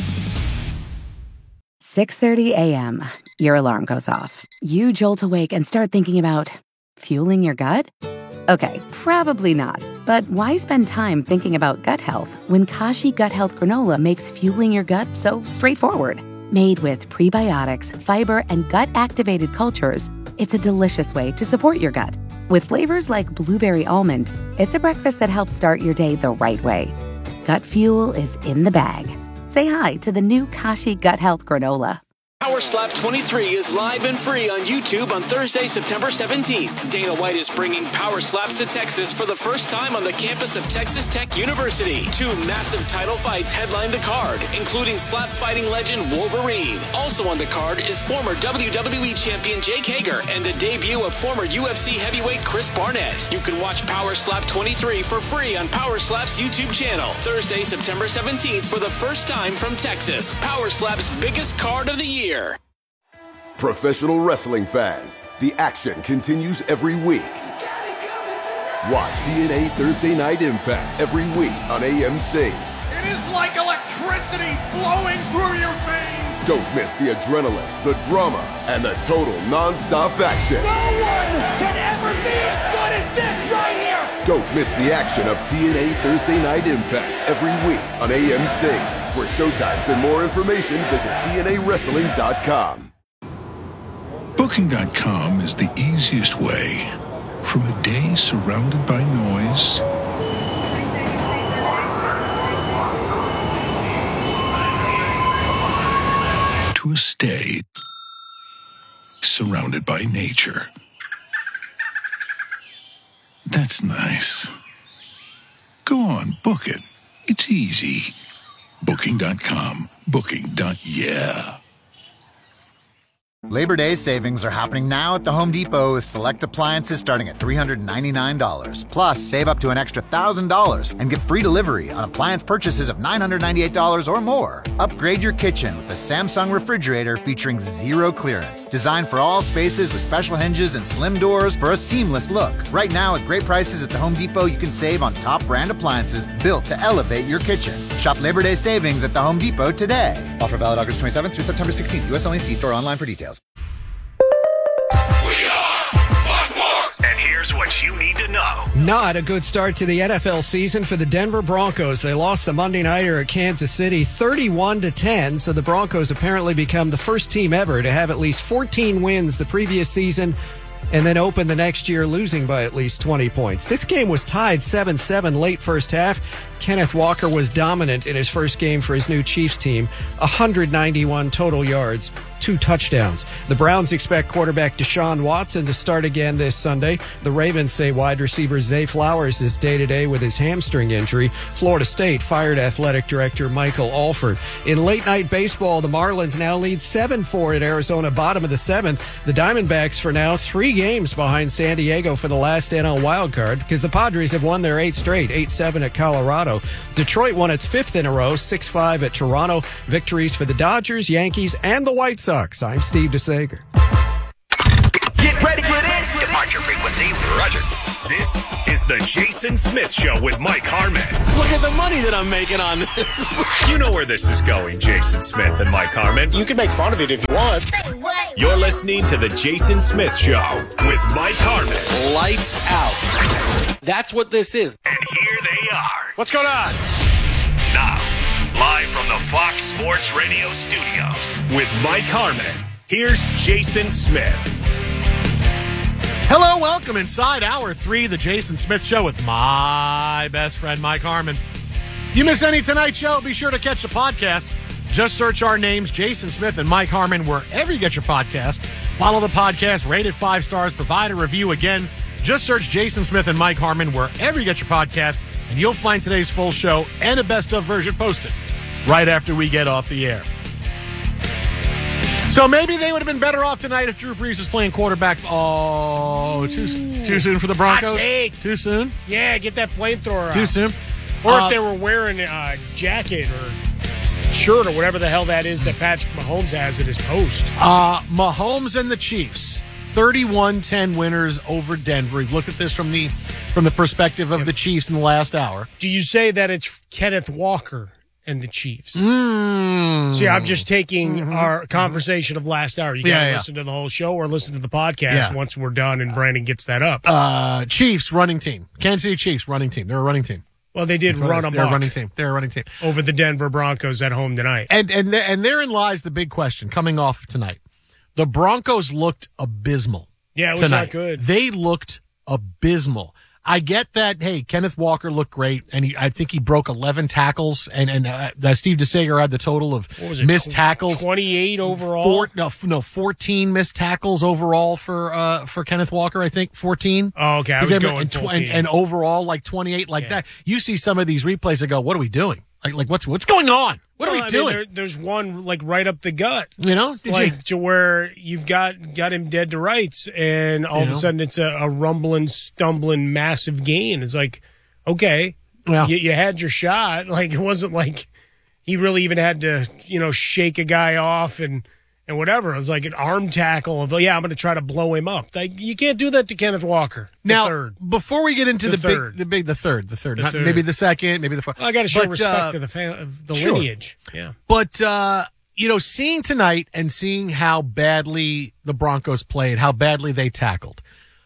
six thirty a.m. Your alarm goes off. You jolt awake and start thinking about fueling your gut? Okay, probably not. But why spend time thinking about gut health when Kashi Gut Health Granola makes fueling your gut so straightforward? Made with prebiotics, fiber, and gut-activated cultures, it's a delicious way to support your gut. With flavors like blueberry almond, it's a breakfast that helps start your day the right way. Gut fuel is in the bag. Say hi to the new Kashi Gut Health Granola.
Power Slap twenty-three is live and free on YouTube on Thursday, September seventeenth. Dana White is bringing Power Slaps to Texas for the first time on the campus of Texas Tech University. Two massive title fights headline the card, including slap fighting legend Wolverine. Also on the card is former W W E champion Jake Hager and the debut of former U F C heavyweight Chris Barnett. You can watch Power Slap twenty-three for free on Power Slap's YouTube channel. Thursday, September seventeenth for the first time from Texas. Power Slap's biggest card of the year.
Professional wrestling fans, the action continues every week. Watch T N A Thursday Night Impact every week on A M C.
It is like electricity flowing through your veins.
Don't miss the adrenaline, the drama, and the total non-stop action.
No one can ever be as good as this right here.
Don't miss the action of T N A Thursday Night Impact every week on A M C. For showtimes and more information, visit T N A wrestling dot com.
Booking dot com is the easiest way from a day surrounded by noise to a stay surrounded by nature. That's nice. Go on, book it. It's easy. Booking dot com. Booking. Yeah.
Labor Day savings are happening now at the Home Depot with select appliances starting at three hundred ninety-nine dollars. Plus, save up to an extra one thousand dollars and get free delivery on appliance purchases of nine hundred ninety-eight dollars or more. Upgrade your kitchen with the Samsung refrigerator featuring zero clearance. Designed for all spaces with special hinges and slim doors for a seamless look. Right now, at great prices at the Home Depot, you can save on top brand appliances built to elevate your kitchen. Shop Labor Day savings at the Home Depot today. Offer valid August twenty-seventh through September sixteenth. U S only. See store online for details.
And here's what you need to know.
Not a good start to the N F L season for the Denver Broncos. They lost the Monday nighter at Kansas City thirty-one to ten, so the Broncos apparently become the first team ever to have at least fourteen wins the previous season and then open the next year losing by at least twenty points. This game was tied seven seven late first half. Kenneth Walker was dominant in his first game for his new Chiefs team, one hundred ninety-one total yards, two touchdowns. The Browns expect quarterback Deshaun Watson to start again this Sunday. The Ravens say wide receiver Zay Flowers is day-to-day with his hamstring injury. Florida State fired athletic director Michael Alford. In late-night baseball, the Marlins now lead seven four at Arizona, bottom of the seventh. The Diamondbacks for now three games behind San Diego for the last N L wildcard because the Padres have won their eighth straight, eight seven at Colorado. Detroit won its fifth in a row, six five at Toronto. Victories for the Dodgers, Yankees, and the White Sox. I'm Steve DeSager.
Get ready for this. Depart your frequency. Roger. This is the Jason Smith Show with Mike Harmon.
Look at the money that I'm making on this.
You know where this is going, Jason Smith and Mike Harmon.
You can make fun of it if you want.
You're listening to the Jason Smith Show with Mike Harmon.
Lights out. That's what this is.
And here they are.
What's going on?
Now, live from the Fox Sports Radio studios with Mike Harmon, here's Jason Smith.
Hello, welcome inside hour three, the Jason Smith Show with my best friend, Mike Harmon. If you miss any tonight's show, be sure to catch the podcast. Just search our names, Jason Smith and Mike Harmon, wherever you get your podcast. Follow the podcast, rate it five stars, provide a review. Again, just search Jason Smith and Mike Harmon wherever you get your podcast, and you'll find today's full show and a best-of version posted right after we get off the air. So maybe they would have been better off tonight if Drew Brees was playing quarterback. Oh, too, too soon for the Broncos?
Hot take.
Too soon?
Yeah, get that flamethrower out.
Too soon?
Or
Uh,
if they were wearing a jacket or shirt or whatever the hell that is that Patrick Mahomes has at his post.
Uh, Mahomes and the Chiefs, thirty-one ten winners over Denver. We've looked at this from the from the perspective of the Chiefs in the last hour.
Do you say that it's Kenneth Walker and the Chiefs?
Mm.
See, I'm just taking
Mm-hmm.
our conversation of last hour. You got to
Yeah, yeah.
listen to the whole show or listen to the podcast
Yeah.
once we're done and Brandon gets that up.
Uh, Chiefs running team. Kansas City Chiefs running team. They're a running team.
Well, they did
That's what
run
it is.
amok
They're a running team. They're a running team.
over the Denver Broncos at home tonight.
And and th- and therein lies the big question coming off of tonight. The Broncos looked abysmal.
Yeah, it was
tonight.
not good.
They looked abysmal. I get that. Hey, Kenneth Walker looked great, and he, I think he broke eleven tackles. And and uh, uh, Steve DeSager had the total of
What was it,
missed
tw-
tackles.
twenty-eight overall?
Four, no, f- no, fourteen missed tackles overall for uh, for Kenneth Walker. I think fourteen.
Oh, okay. I
He's
was
able-
going
and,
full
and,
team.
and overall like twenty-eight, like
Yeah.
that. You see some of these replays and go, "What are we doing? Like, like what's what's going on? What
Well,
are we
I mean,
doing?"
there- there's one like right up the gut.
You know?
It's
Did
like
you-
to where you've got got him dead to rights, and all
You
of a
know?
sudden it's a, a rumbling, stumbling, massive gain. It's like, okay,
Well-
you, you had your shot. Like it wasn't like he really even had to, you know, shake a guy off and and whatever. It was like an arm tackle of, yeah, I'm going to try to blow him up. Like you can't do that to Kenneth Walker. The
Now,
third.
before we get into the,
The
big,
third.
the big, the third, the third,
The
not,
third.
maybe the second, maybe the fourth.
I got to show
But,
respect
uh,
to the fa- of the
sure.
lineage. Yeah.
But, uh, you know, seeing tonight and seeing how badly the Broncos played, how badly they tackled.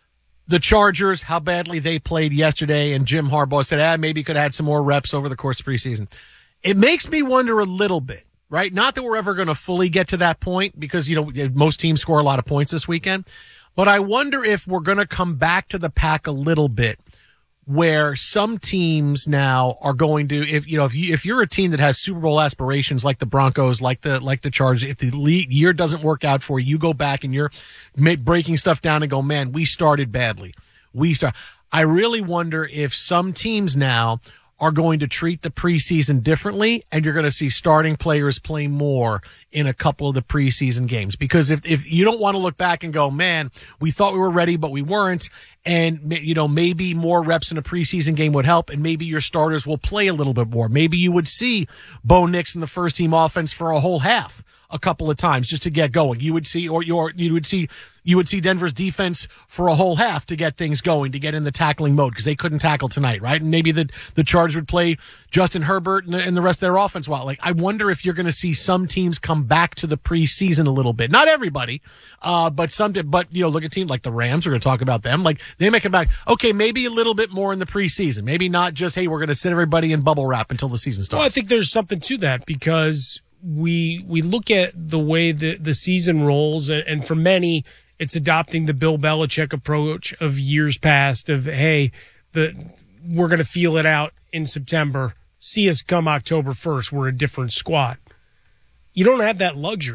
The Chargers, how badly they played yesterday, and Jim Harbaugh said, ah, maybe could have had some more reps over the course of preseason. It makes me wonder a little bit, right? Not that we're ever going to fully get to that point because, you know, most teams score a lot of points this weekend. But I wonder if we're going to come back to the pack a little bit where some teams now are going to, if you know, if you if you're a team that has Super Bowl aspirations like the Broncos, like the like the Chargers, if the league year doesn't work out for you, you go back and you're ma- breaking stuff down and go, man, we started badly. We start. I really wonder if some teams now are going to treat the preseason differently, and you're going to see starting players play more in a couple of the preseason games. Because if, if you don't want to look back and go, man, we thought we were ready, but we weren't, and, you know, maybe more reps in a preseason game would help, and maybe your starters will play a little bit more. Maybe you would see Bo Nix in the first team offense for a whole half a couple of times just to get going. You would see, or your, you would see, you would see Denver's defense for a whole half to get things going, to get in the tackling mode because they couldn't tackle tonight, right? And maybe the, the Chargers would play Justin Herbert and the, and the rest of their offense well. Like, I wonder if you're going to see some teams come back to the preseason a little bit. Not everybody, uh, but some, but, you know, look at teams like the Rams. We're going to talk about them. Like, they may come back, okay, maybe a little bit more in the preseason. Maybe not just, hey, we're going to sit everybody in bubble wrap until the season starts.
Well, I think there's something to that because we we look at the way the, the season rolls, and, and for many, it's adopting the Bill Belichick approach of years past of, hey, the we're going to feel it out in September. See us come October first. We're a different squad. You don't have that luxury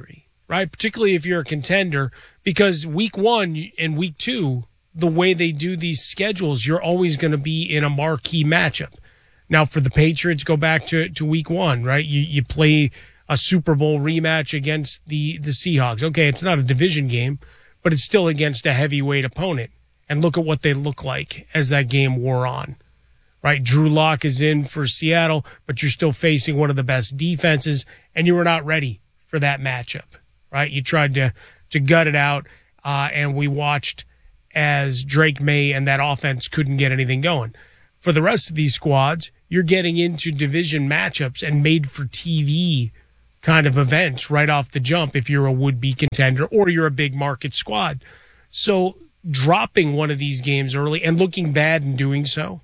right? Particularly if you're a contender, because week one and week two, the way they do these schedules, you're always going to be in a marquee matchup. Now, for the Patriots, go back to, to week one, right? You you play a Super Bowl rematch against the, the Seahawks. Okay, it's not a division game, but it's still against a heavyweight opponent. And look at what they look like as that game wore on, right? Drew Lock is in for Seattle, but you're still facing one of the best defenses, and you were not ready for that matchup, right? You tried to, to gut it out, uh, and we watched as Drake May and that offense couldn't get anything going. For the rest of these squads, you're getting into division matchups and made-for-T V kind of events right off the jump if you're a would-be contender or you're a big market squad. So dropping one of these games early and looking bad in doing so,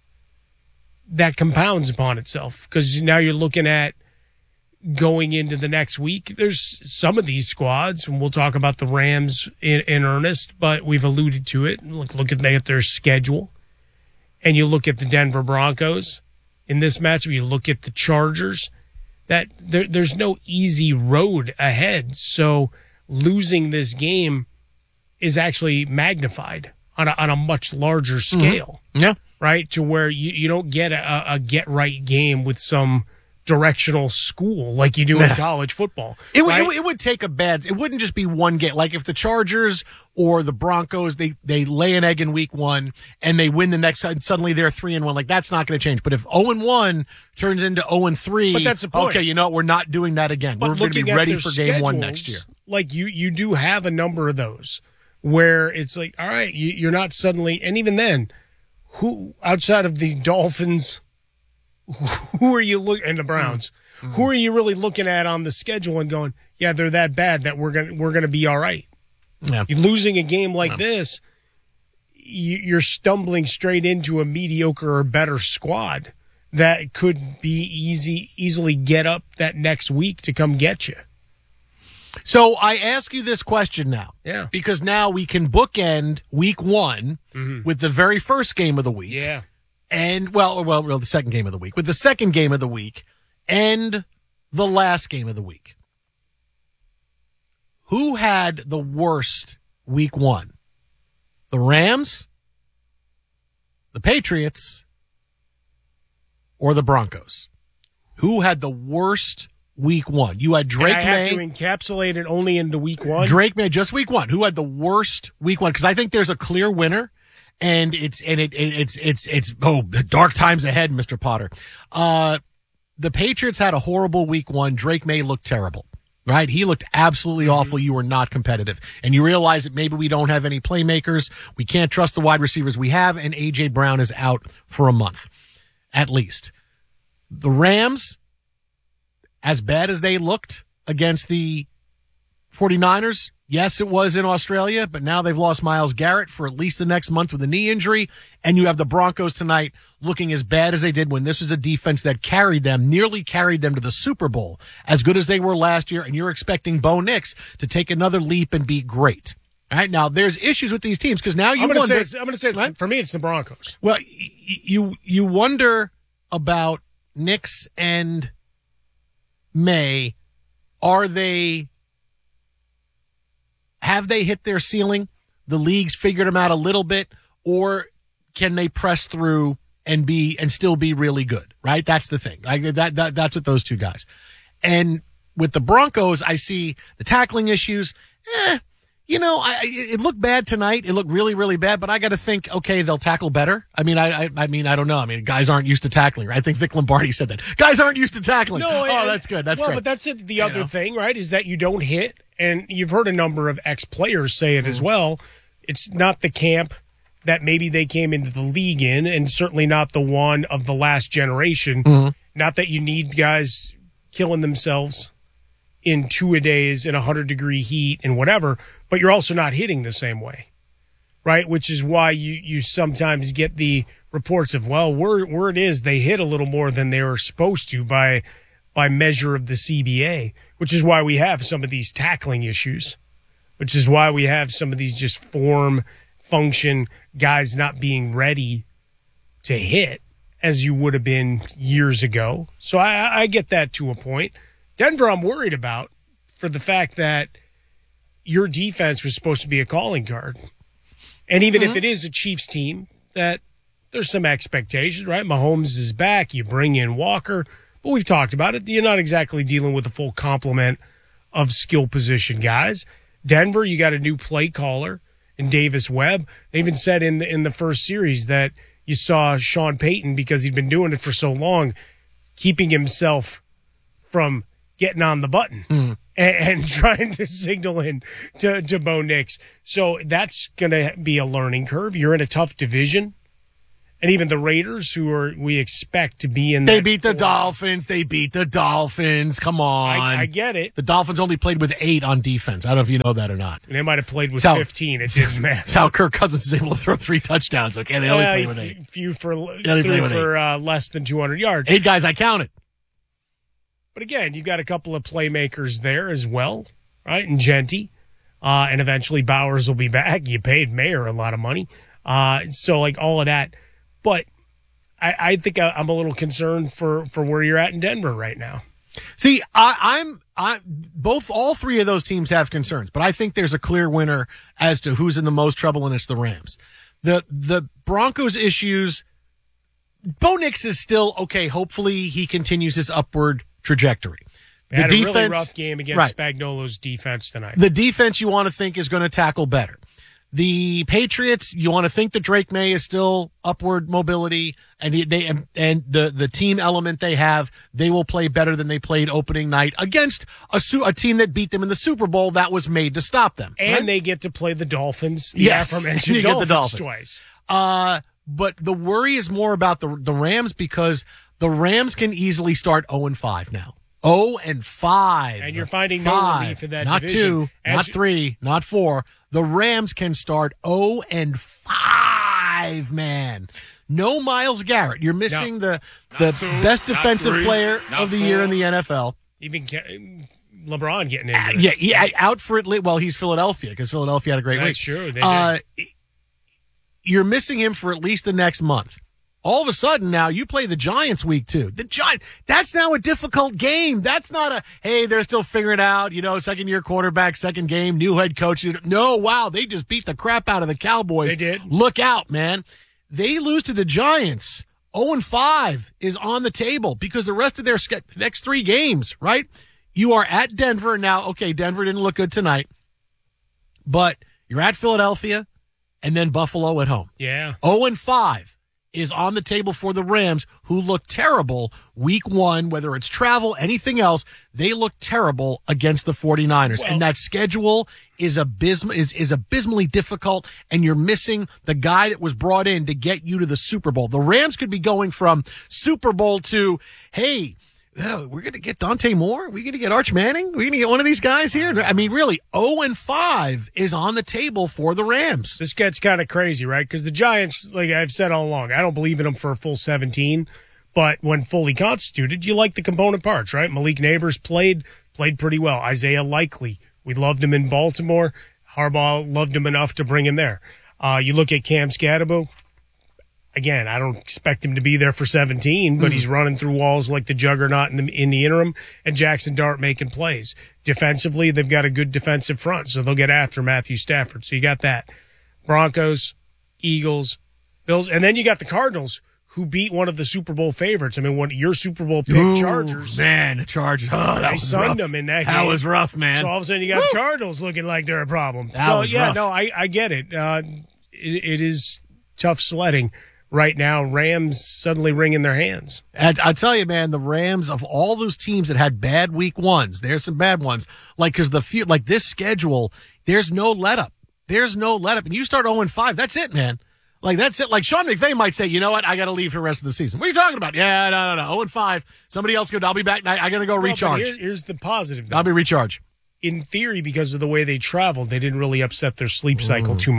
that compounds upon itself because now you're looking at going into the next week. There's some of these squads, and we'll talk about the Rams in, in earnest, but we've alluded to it. Look, look at, at their schedule. And you look at the Denver Broncos in this matchup, you look at the Chargers, that there, there's no easy road ahead. So losing this game is actually magnified on a, on a much larger scale.
Mm-hmm. Yeah.
Right? To where you, you don't get a, a get-right game with some directional school like you do in college football.
It,
right?
it, it would take a bad, it wouldn't just be one game. Like if the Chargers or the Broncos, they, they lay an egg in week one and they win the next, and suddenly they're three and one. Like that's not going to change. But if oh and one turns into oh and three,
but that's the point.
Okay, you know what? We're not doing that again.
But
we're going to be ready for game one next year.
Like you, you do have a number of those where it's like, all right, you, you're not suddenly, and even then, who outside of the Dolphins, who are you looking, and the Browns, mm-hmm. who are you really looking at on the schedule and going, yeah, they're that bad that we're gonna we're gonna be all right.
Yeah.
You're losing a game like
yeah.
this, you, you're stumbling straight into a mediocre or better squad that could be easy easily get up that next week to come get you.
So I ask you this question now.
Yeah.
Because now we can bookend week one
mm-hmm.
with the very first game of the week.
Yeah.
And, well, well, well, the second game of the week. With the second game of the week and the last game of the week. Who had the worst week one? The Rams, the Patriots, or the Broncos? Who had the worst week one? You had Drake
and I
May.
have to encapsulate it only into week one?
Drake May, just week one. Who had the worst week one? Because I think there's a clear winner. And it's, and it, it, it's, it's, it's, oh, dark times ahead, Mister Potter. Uh, the Patriots had a horrible week one. Drake May looked terrible, right? He looked absolutely mm-hmm. awful. You were not competitive. And you realize that maybe we don't have any playmakers. We can't trust the wide receivers we have. And A J Brown is out for a month, at least. The Rams, as bad as they looked against the 49ers, yes, it was in Australia, but now they've lost Myles Garrett for at least the next month with a knee injury. And you have the Broncos tonight looking as bad as they did when this was a defense that carried them, nearly carried them to the Super Bowl, as good as they were last year. And you're expecting Bo Nix to take another leap and be great. All right. Now, there's issues with these teams because now you
I'm gonna
wonder.
Say it's, I'm going to say, it's, for me, it's the Broncos.
Well, you, you wonder about Nix and May. Are they. Have they hit their ceiling? The league's figured them out a little bit, or can they press through and be and still be really good? Right, that's the thing. Like that, that that's with those two guys. And with the Broncos, I see the tackling issues. Eh, you know, I, it looked bad tonight. It looked really, really bad. But I got to think, okay, they'll tackle better. I mean, I, I, I mean, I don't know. I mean, guys aren't used to tackling. Right? I think Vic Lombardi said that. Guys aren't used to tackling.
No,
oh,
and,
that's good. That's
well,
great.
but that's it. The
you
other
know?
thing, right, is that you don't hit. And you've heard a number of ex-players say it mm-hmm. as well. It's not the camp that maybe they came into the league in, and certainly not the one of the last generation.
Mm-hmm.
Not that you need guys killing themselves in two-a-days in one hundred degree heat and whatever, but you're also not hitting the same way, right? Which is why you, you sometimes get the reports of, well, word, word is they hit a little more than they were supposed to by by measure of the C B A, which is why we have some of these tackling issues, which is why we have some of these just form, function, guys not being ready to hit as you would have been years ago. So I, I get that to a point. Denver, I'm worried about for the fact that your defense was supposed to be a calling card. And even mm-hmm. if it is a Chiefs team, that there's some expectations, right? Mahomes is back. You bring in Walker. But we've talked about it. You're not exactly dealing with a full complement of skill position guys. Denver, you got a new play caller in Davis Webb. They even said in the, in the first series that you saw Sean Payton, because he'd been doing it for so long, keeping himself from getting on the button mm. and, and trying to signal in to, to Bo Nix. So that's going to be a learning curve. You're in a tough division. And even the Raiders, who are we expect to be in
They
that
beat the
four.
Dolphins. They beat the Dolphins. Come on.
I, I get it.
The Dolphins only played with eight on defense. I don't know if you know that or not.
They might have played with
how,
fifteen. It didn't matter.
That's how Kirk Cousins is able to throw three touchdowns. Okay, they only
uh,
play with eight.
Few for,
only
three
with
for
eight.
Uh, less than two hundred yards.
Eight guys, I counted.
But again, you got a couple of playmakers there as well, right? And Genty. Uh, and eventually Bowers will be back. You paid Mayer a lot of money. Uh, so, like, all of that. But I, I think I'm a little concerned for, for where you're at in Denver right now.
See, I, I'm I both all three of those teams have concerns, but I think there's a clear winner as to who's in the most trouble, and it's the Rams. The the Broncos issues. Bo Nix is still okay. Hopefully, he continues his upward trajectory.
They
the
had
defense,
a really rough game against
right.
Spagnuolo's defense tonight.
The defense you want to think is going to tackle better. The Patriots, you want to think that Drake May is still upward mobility, and he, they and, and the the team element they have, they will play better than they played opening night against a a team that beat them in the Super Bowl that was made to stop them.
And
right?
they get to play the Dolphins, the
yes,
aforementioned
you
Dolphins,
get the Dolphins
twice.
Uh, but the worry is more about the the Rams, because the Rams can easily start oh and five now. oh and five.
And you're finding
five,
no relief in that
not
division.
two,
As
not
you-
three, not four. The Rams can start oh and five, man. No Myles Garrett. You're missing
No.
the the
two,
best
not
defensive
three,
player
not
of the year
four.
in the N F L.
Even Ke- LeBron getting
Uh,
injured.
yeah, yeah, out for it. li- Well, he's Philadelphia, because Philadelphia had a great
That's
week.
true. They
Uh,
did.
you're missing him for at least the next month. All of a sudden now you play the Giants week two. The Giants, that's now a difficult game. That's not a, hey, they're still figuring it out, you know, second year quarterback, second game, new head coach. No, wow, they just beat the crap out of the Cowboys.
They did.
Look out, man. They lose to the Giants. oh and five is on the table, because the rest of their ske- next three games, right? You are at Denver now. Okay, Denver didn't look good tonight, but you're at Philadelphia and then Buffalo at home.
Yeah.
oh and five is on the table for the Rams, who look terrible week one, whether it's travel, anything else. They look terrible against the 49ers.
Well,
and that schedule is abysm- is, is abysmally difficult, and you're missing the guy that was brought in to get you to the Super Bowl. The Rams could be going from Super Bowl to, hey, oh, we're going to get Dante Moore? We're going to get Arch Manning? We're going to get one of these guys here? I mean, really, oh and five is on the table for the Rams.
This gets kind of crazy, right? Because the Giants, like I've said all along, I don't believe in them for a full seventeen. But when fully constituted, you like the component parts, right? Malik Neighbors played played pretty well. Isaiah Likely, we loved him in Baltimore. Harbaugh loved him enough to bring him there. Uh, you look at Cam Scatterbo. Again, I don't expect him to be there for seventeen, but mm. he's running through walls like the juggernaut in the, in the interim, and Jackson Dart making plays. Defensively, they've got a good defensive front, so they'll get after Matthew Stafford. So you got that. Broncos, Eagles, Bills, and then you got the Cardinals, who beat one of the Super Bowl favorites. I mean, one your Super Bowl pick,
Ooh,
Chargers.
Man, the Chargers. Oh, that
they
was
sunned
rough.
them in that
That
game.
was rough, man.
So all of a sudden you got the Cardinals looking like they're a problem.
That
so,
was
yeah,
rough.
no, I, I get it. Uh, it. It is tough sledding right now. Rams suddenly wringing their hands.
And I tell you, man, the Rams, of all those teams that had bad week ones, there's some bad ones. Like, because the few, like this schedule, there's no let up. There's no let up. And you start oh and five, that's it, man. Like, that's it. Like, Sean McVay might say, you know what? I got to leave for the rest of the season. What are you talking about? Yeah, no, no, no. oh and five. Somebody else go. I'll be back. I, I got to go
Well, but
recharge.
here- here's the positive. though.
I'll be recharge.
In theory, because of the way they traveled, they didn't really upset their sleep cycle
Mm.
too much.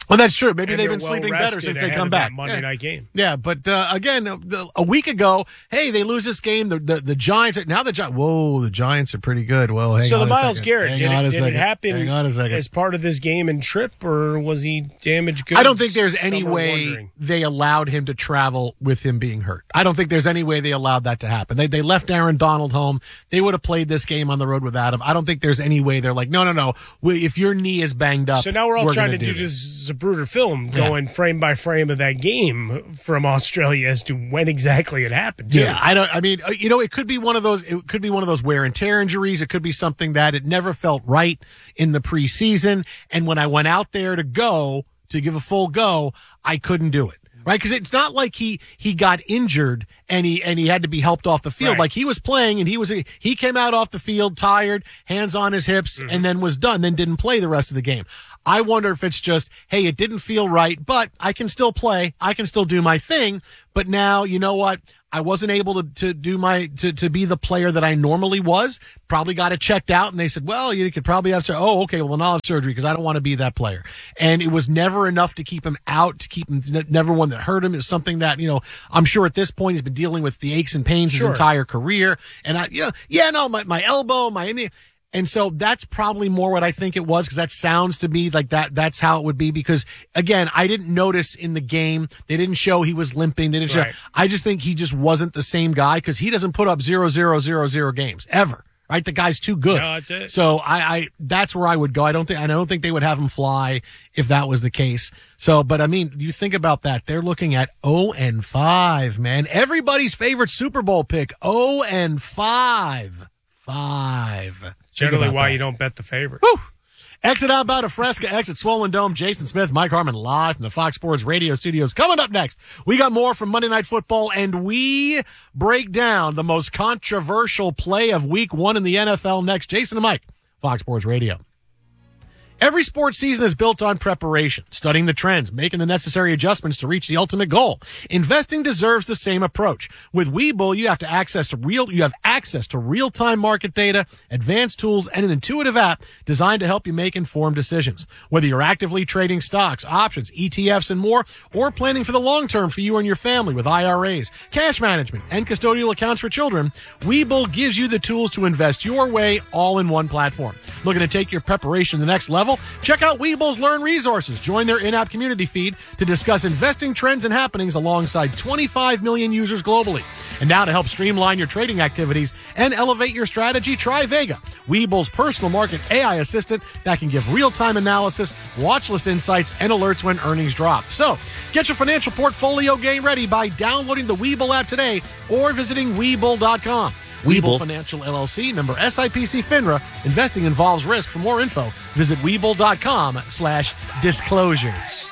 Well, that's true. Maybe
And
they've
they're
been sleeping
well-rested
better since they
ahead
come
of that
back.
Monday
yeah.
night game.
Yeah, but uh, again, the, a week ago, hey, they lose this game. The the, the Giants, now the Giants, whoa, the Giants are pretty good. Well, hang
so
on
the
a
Myles
second.
Garrett,
Hang
did,
on
it,
a
did
second.
it happen
Hang on a second.
as part of this game and trip, or was he damaged goods?
I don't think there's any
Some are
way
wondering.
they allowed him to travel with him being hurt. I don't think there's any way they allowed that to happen. They they left Aaron Donald home. They would have played this game on the road without him. I don't think there's any way they're like, no, no, no. We, if your knee is banged up,
So now we're all
we're
trying
gonna
to do
this.
this Zapruder film,
Yeah.
going frame by frame of that game from Australia as to when exactly it happened. too.
Yeah, I don't. I mean, uh, you know, it could be one of those. It could be one of those wear and tear injuries. It could be something that it never felt right in the preseason. And when I went out there to go to give a full go, I couldn't do it. Right, because it's not like he he got injured and he and he had to be helped off the field.
Right.
Like he was playing and he was he came out off the field tired, hands on his hips,
Mm-hmm.
and then was done. Then didn't play the rest of the game. I wonder if it's just, hey, it didn't feel right, but I can still play. I can still do my thing. But now, you know what? I wasn't able to, to do my, to, to be the player that I normally was. Probably got it checked out. And they said, well, you could probably have, sur- oh, okay, well, then I'll have surgery because I don't want to be that player. And it was never enough to keep him out, to keep him, never one that hurt him. It's something that, you know, I'm sure at this point he's been dealing with the aches and pains
Sure.
his entire career. And I, yeah, yeah, no, my, my elbow, my, and so that's probably more what I think it was, because that sounds to me like that, that's how it would be. Because again, I didn't notice in the game, they didn't show he was limping. They didn't
Right.
show, I just think he just wasn't the same guy, because he doesn't put up zero, zero, zero, zero games ever. Right? The guy's too good.
No, that's it.
So I, I, that's where I would go. I don't think, I don't think they would have him fly if that was the case. So, but I mean, you think about that. They're looking at oh and five, man. Everybody's favorite Super Bowl pick. oh and five. Five.
Generally
Think about
why
that.
you don't bet the favorite.
Woo! Exit Outbound of Fresca, exit Swollen Dome. Jason Smith, Mike Harmon live from the Fox Sports Radio studios. Coming up next, we got more from Monday Night Football, and we break down the most controversial play of week one in the N F L next. Jason and Mike, Fox Sports Radio. Every sports season is built on preparation, studying the trends, making the necessary adjustments to reach the ultimate goal. Investing deserves the same approach. With Webull, you have to access to real, you have access to real-time market data, advanced tools, and an intuitive app designed to help you make informed decisions. Whether you're actively trading stocks, options, E T Fs, and more, or planning for the long term for you and your family with I R As, cash management, and custodial accounts for children, Webull gives you the tools to invest your way all in one platform. Looking to take your preparation to the next level? Check out Webull's Learn Resources. Join their in-app community feed to discuss investing trends and happenings alongside twenty-five million users globally. And now to help streamline your trading activities and elevate your strategy, try Vega, Webull's personal market A I assistant that can give real-time analysis, watch list insights, and alerts when earnings drop. So, get your financial portfolio game ready by downloading the Webull app today or visiting Webull dot com. Webull Financial L L C, member S I P C FINRA. Investing involves risk. For more info, visit Webull dot com slash disclosures.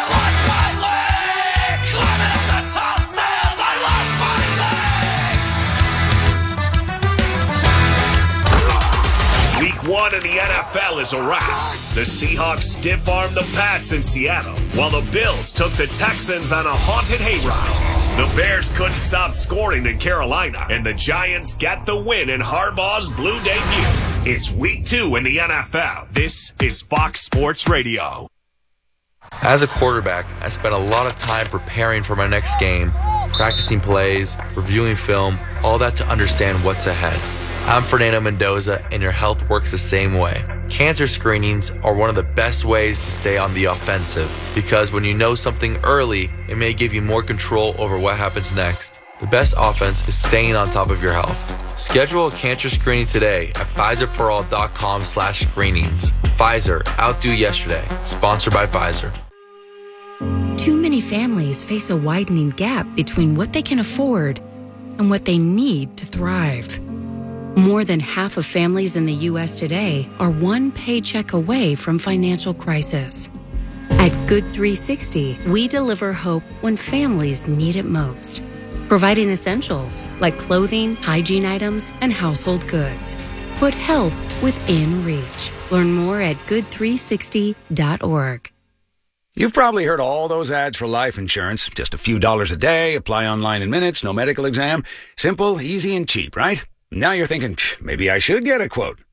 Week one in the N F L is a wrap. The Seahawks stiff-armed the Pats in Seattle, while the Bills took the Texans on a haunted hayride. The Bears couldn't stop scoring in Carolina, and the Giants get the win in Harbaugh's blue debut. It's week two in the N F L. This is Fox Sports Radio.
As a quarterback, I spent a lot of time preparing for my next game, practicing plays, reviewing film, all that to understand what's ahead. I'm Fernando Mendoza, and your health works the same way. Cancer screenings are one of the best ways to stay on the offensive, because when you know something early, it may give you more control over what happens next. The best offense is staying on top of your health. Schedule a cancer screening today at Pfizer For All dot com slash screenings. Pfizer, outdo yesterday. Sponsored by Pfizer.
Too many families face a widening gap between what they can afford and what they need to thrive. More than half of families in the U S today are one paycheck away from financial crisis. At Good three sixty, we deliver hope when families need it most, providing essentials like clothing, hygiene items, and household goods. Put help within reach. Learn more at good three sixty dot org.
You've probably heard all those ads for life insurance. Just a few dollars a day, apply online in minutes, no medical exam. Simple, easy, and cheap, right? Now you're thinking, maybe I should get a quote.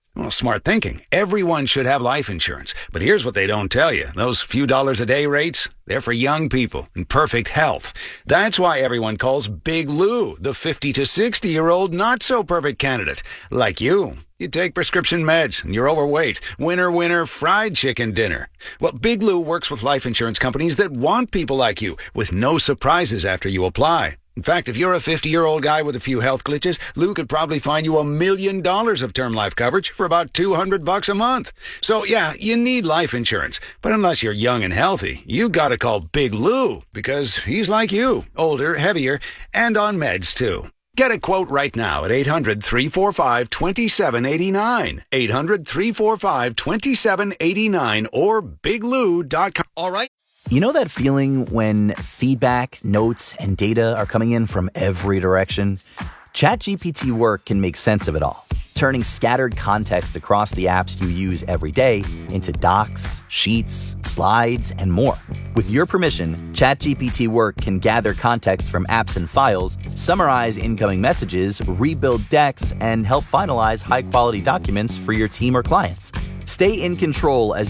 Well, smart thinking. Everyone should have life insurance. But here's what they don't tell you. Those few dollars a day rates, they're for young people in perfect health. That's why everyone calls Big Lou the fifty to sixty-year-old not-so-perfect candidate. Like you. You take prescription meds and you're overweight. Winner, winner, fried chicken dinner. Well, Big Lou works with life insurance companies that want people like you with no surprises after you apply. In fact, if you're a fifty-year-old guy with a few health glitches, Lou could probably find you a million dollars of term life coverage for about two hundred bucks a month. So yeah, you need life insurance. But unless you're young and healthy, you gotta call Big Lou because he's like you, older, heavier, and on meds too. Get a quote right now at eight hundred, three four five, two seven eight nine. eight hundred, three four five, two seven eight nine or big lou dot com.
All right.
You know that feeling when feedback, notes, and data are coming in from every direction? ChatGPT Work can make sense of it all, turning scattered context across the apps you use every day into docs, sheets, slides, and more. With your permission, ChatGPT Work can gather context from apps and files, summarize incoming messages, rebuild decks, and help finalize high-quality documents for your team or clients. Stay in control as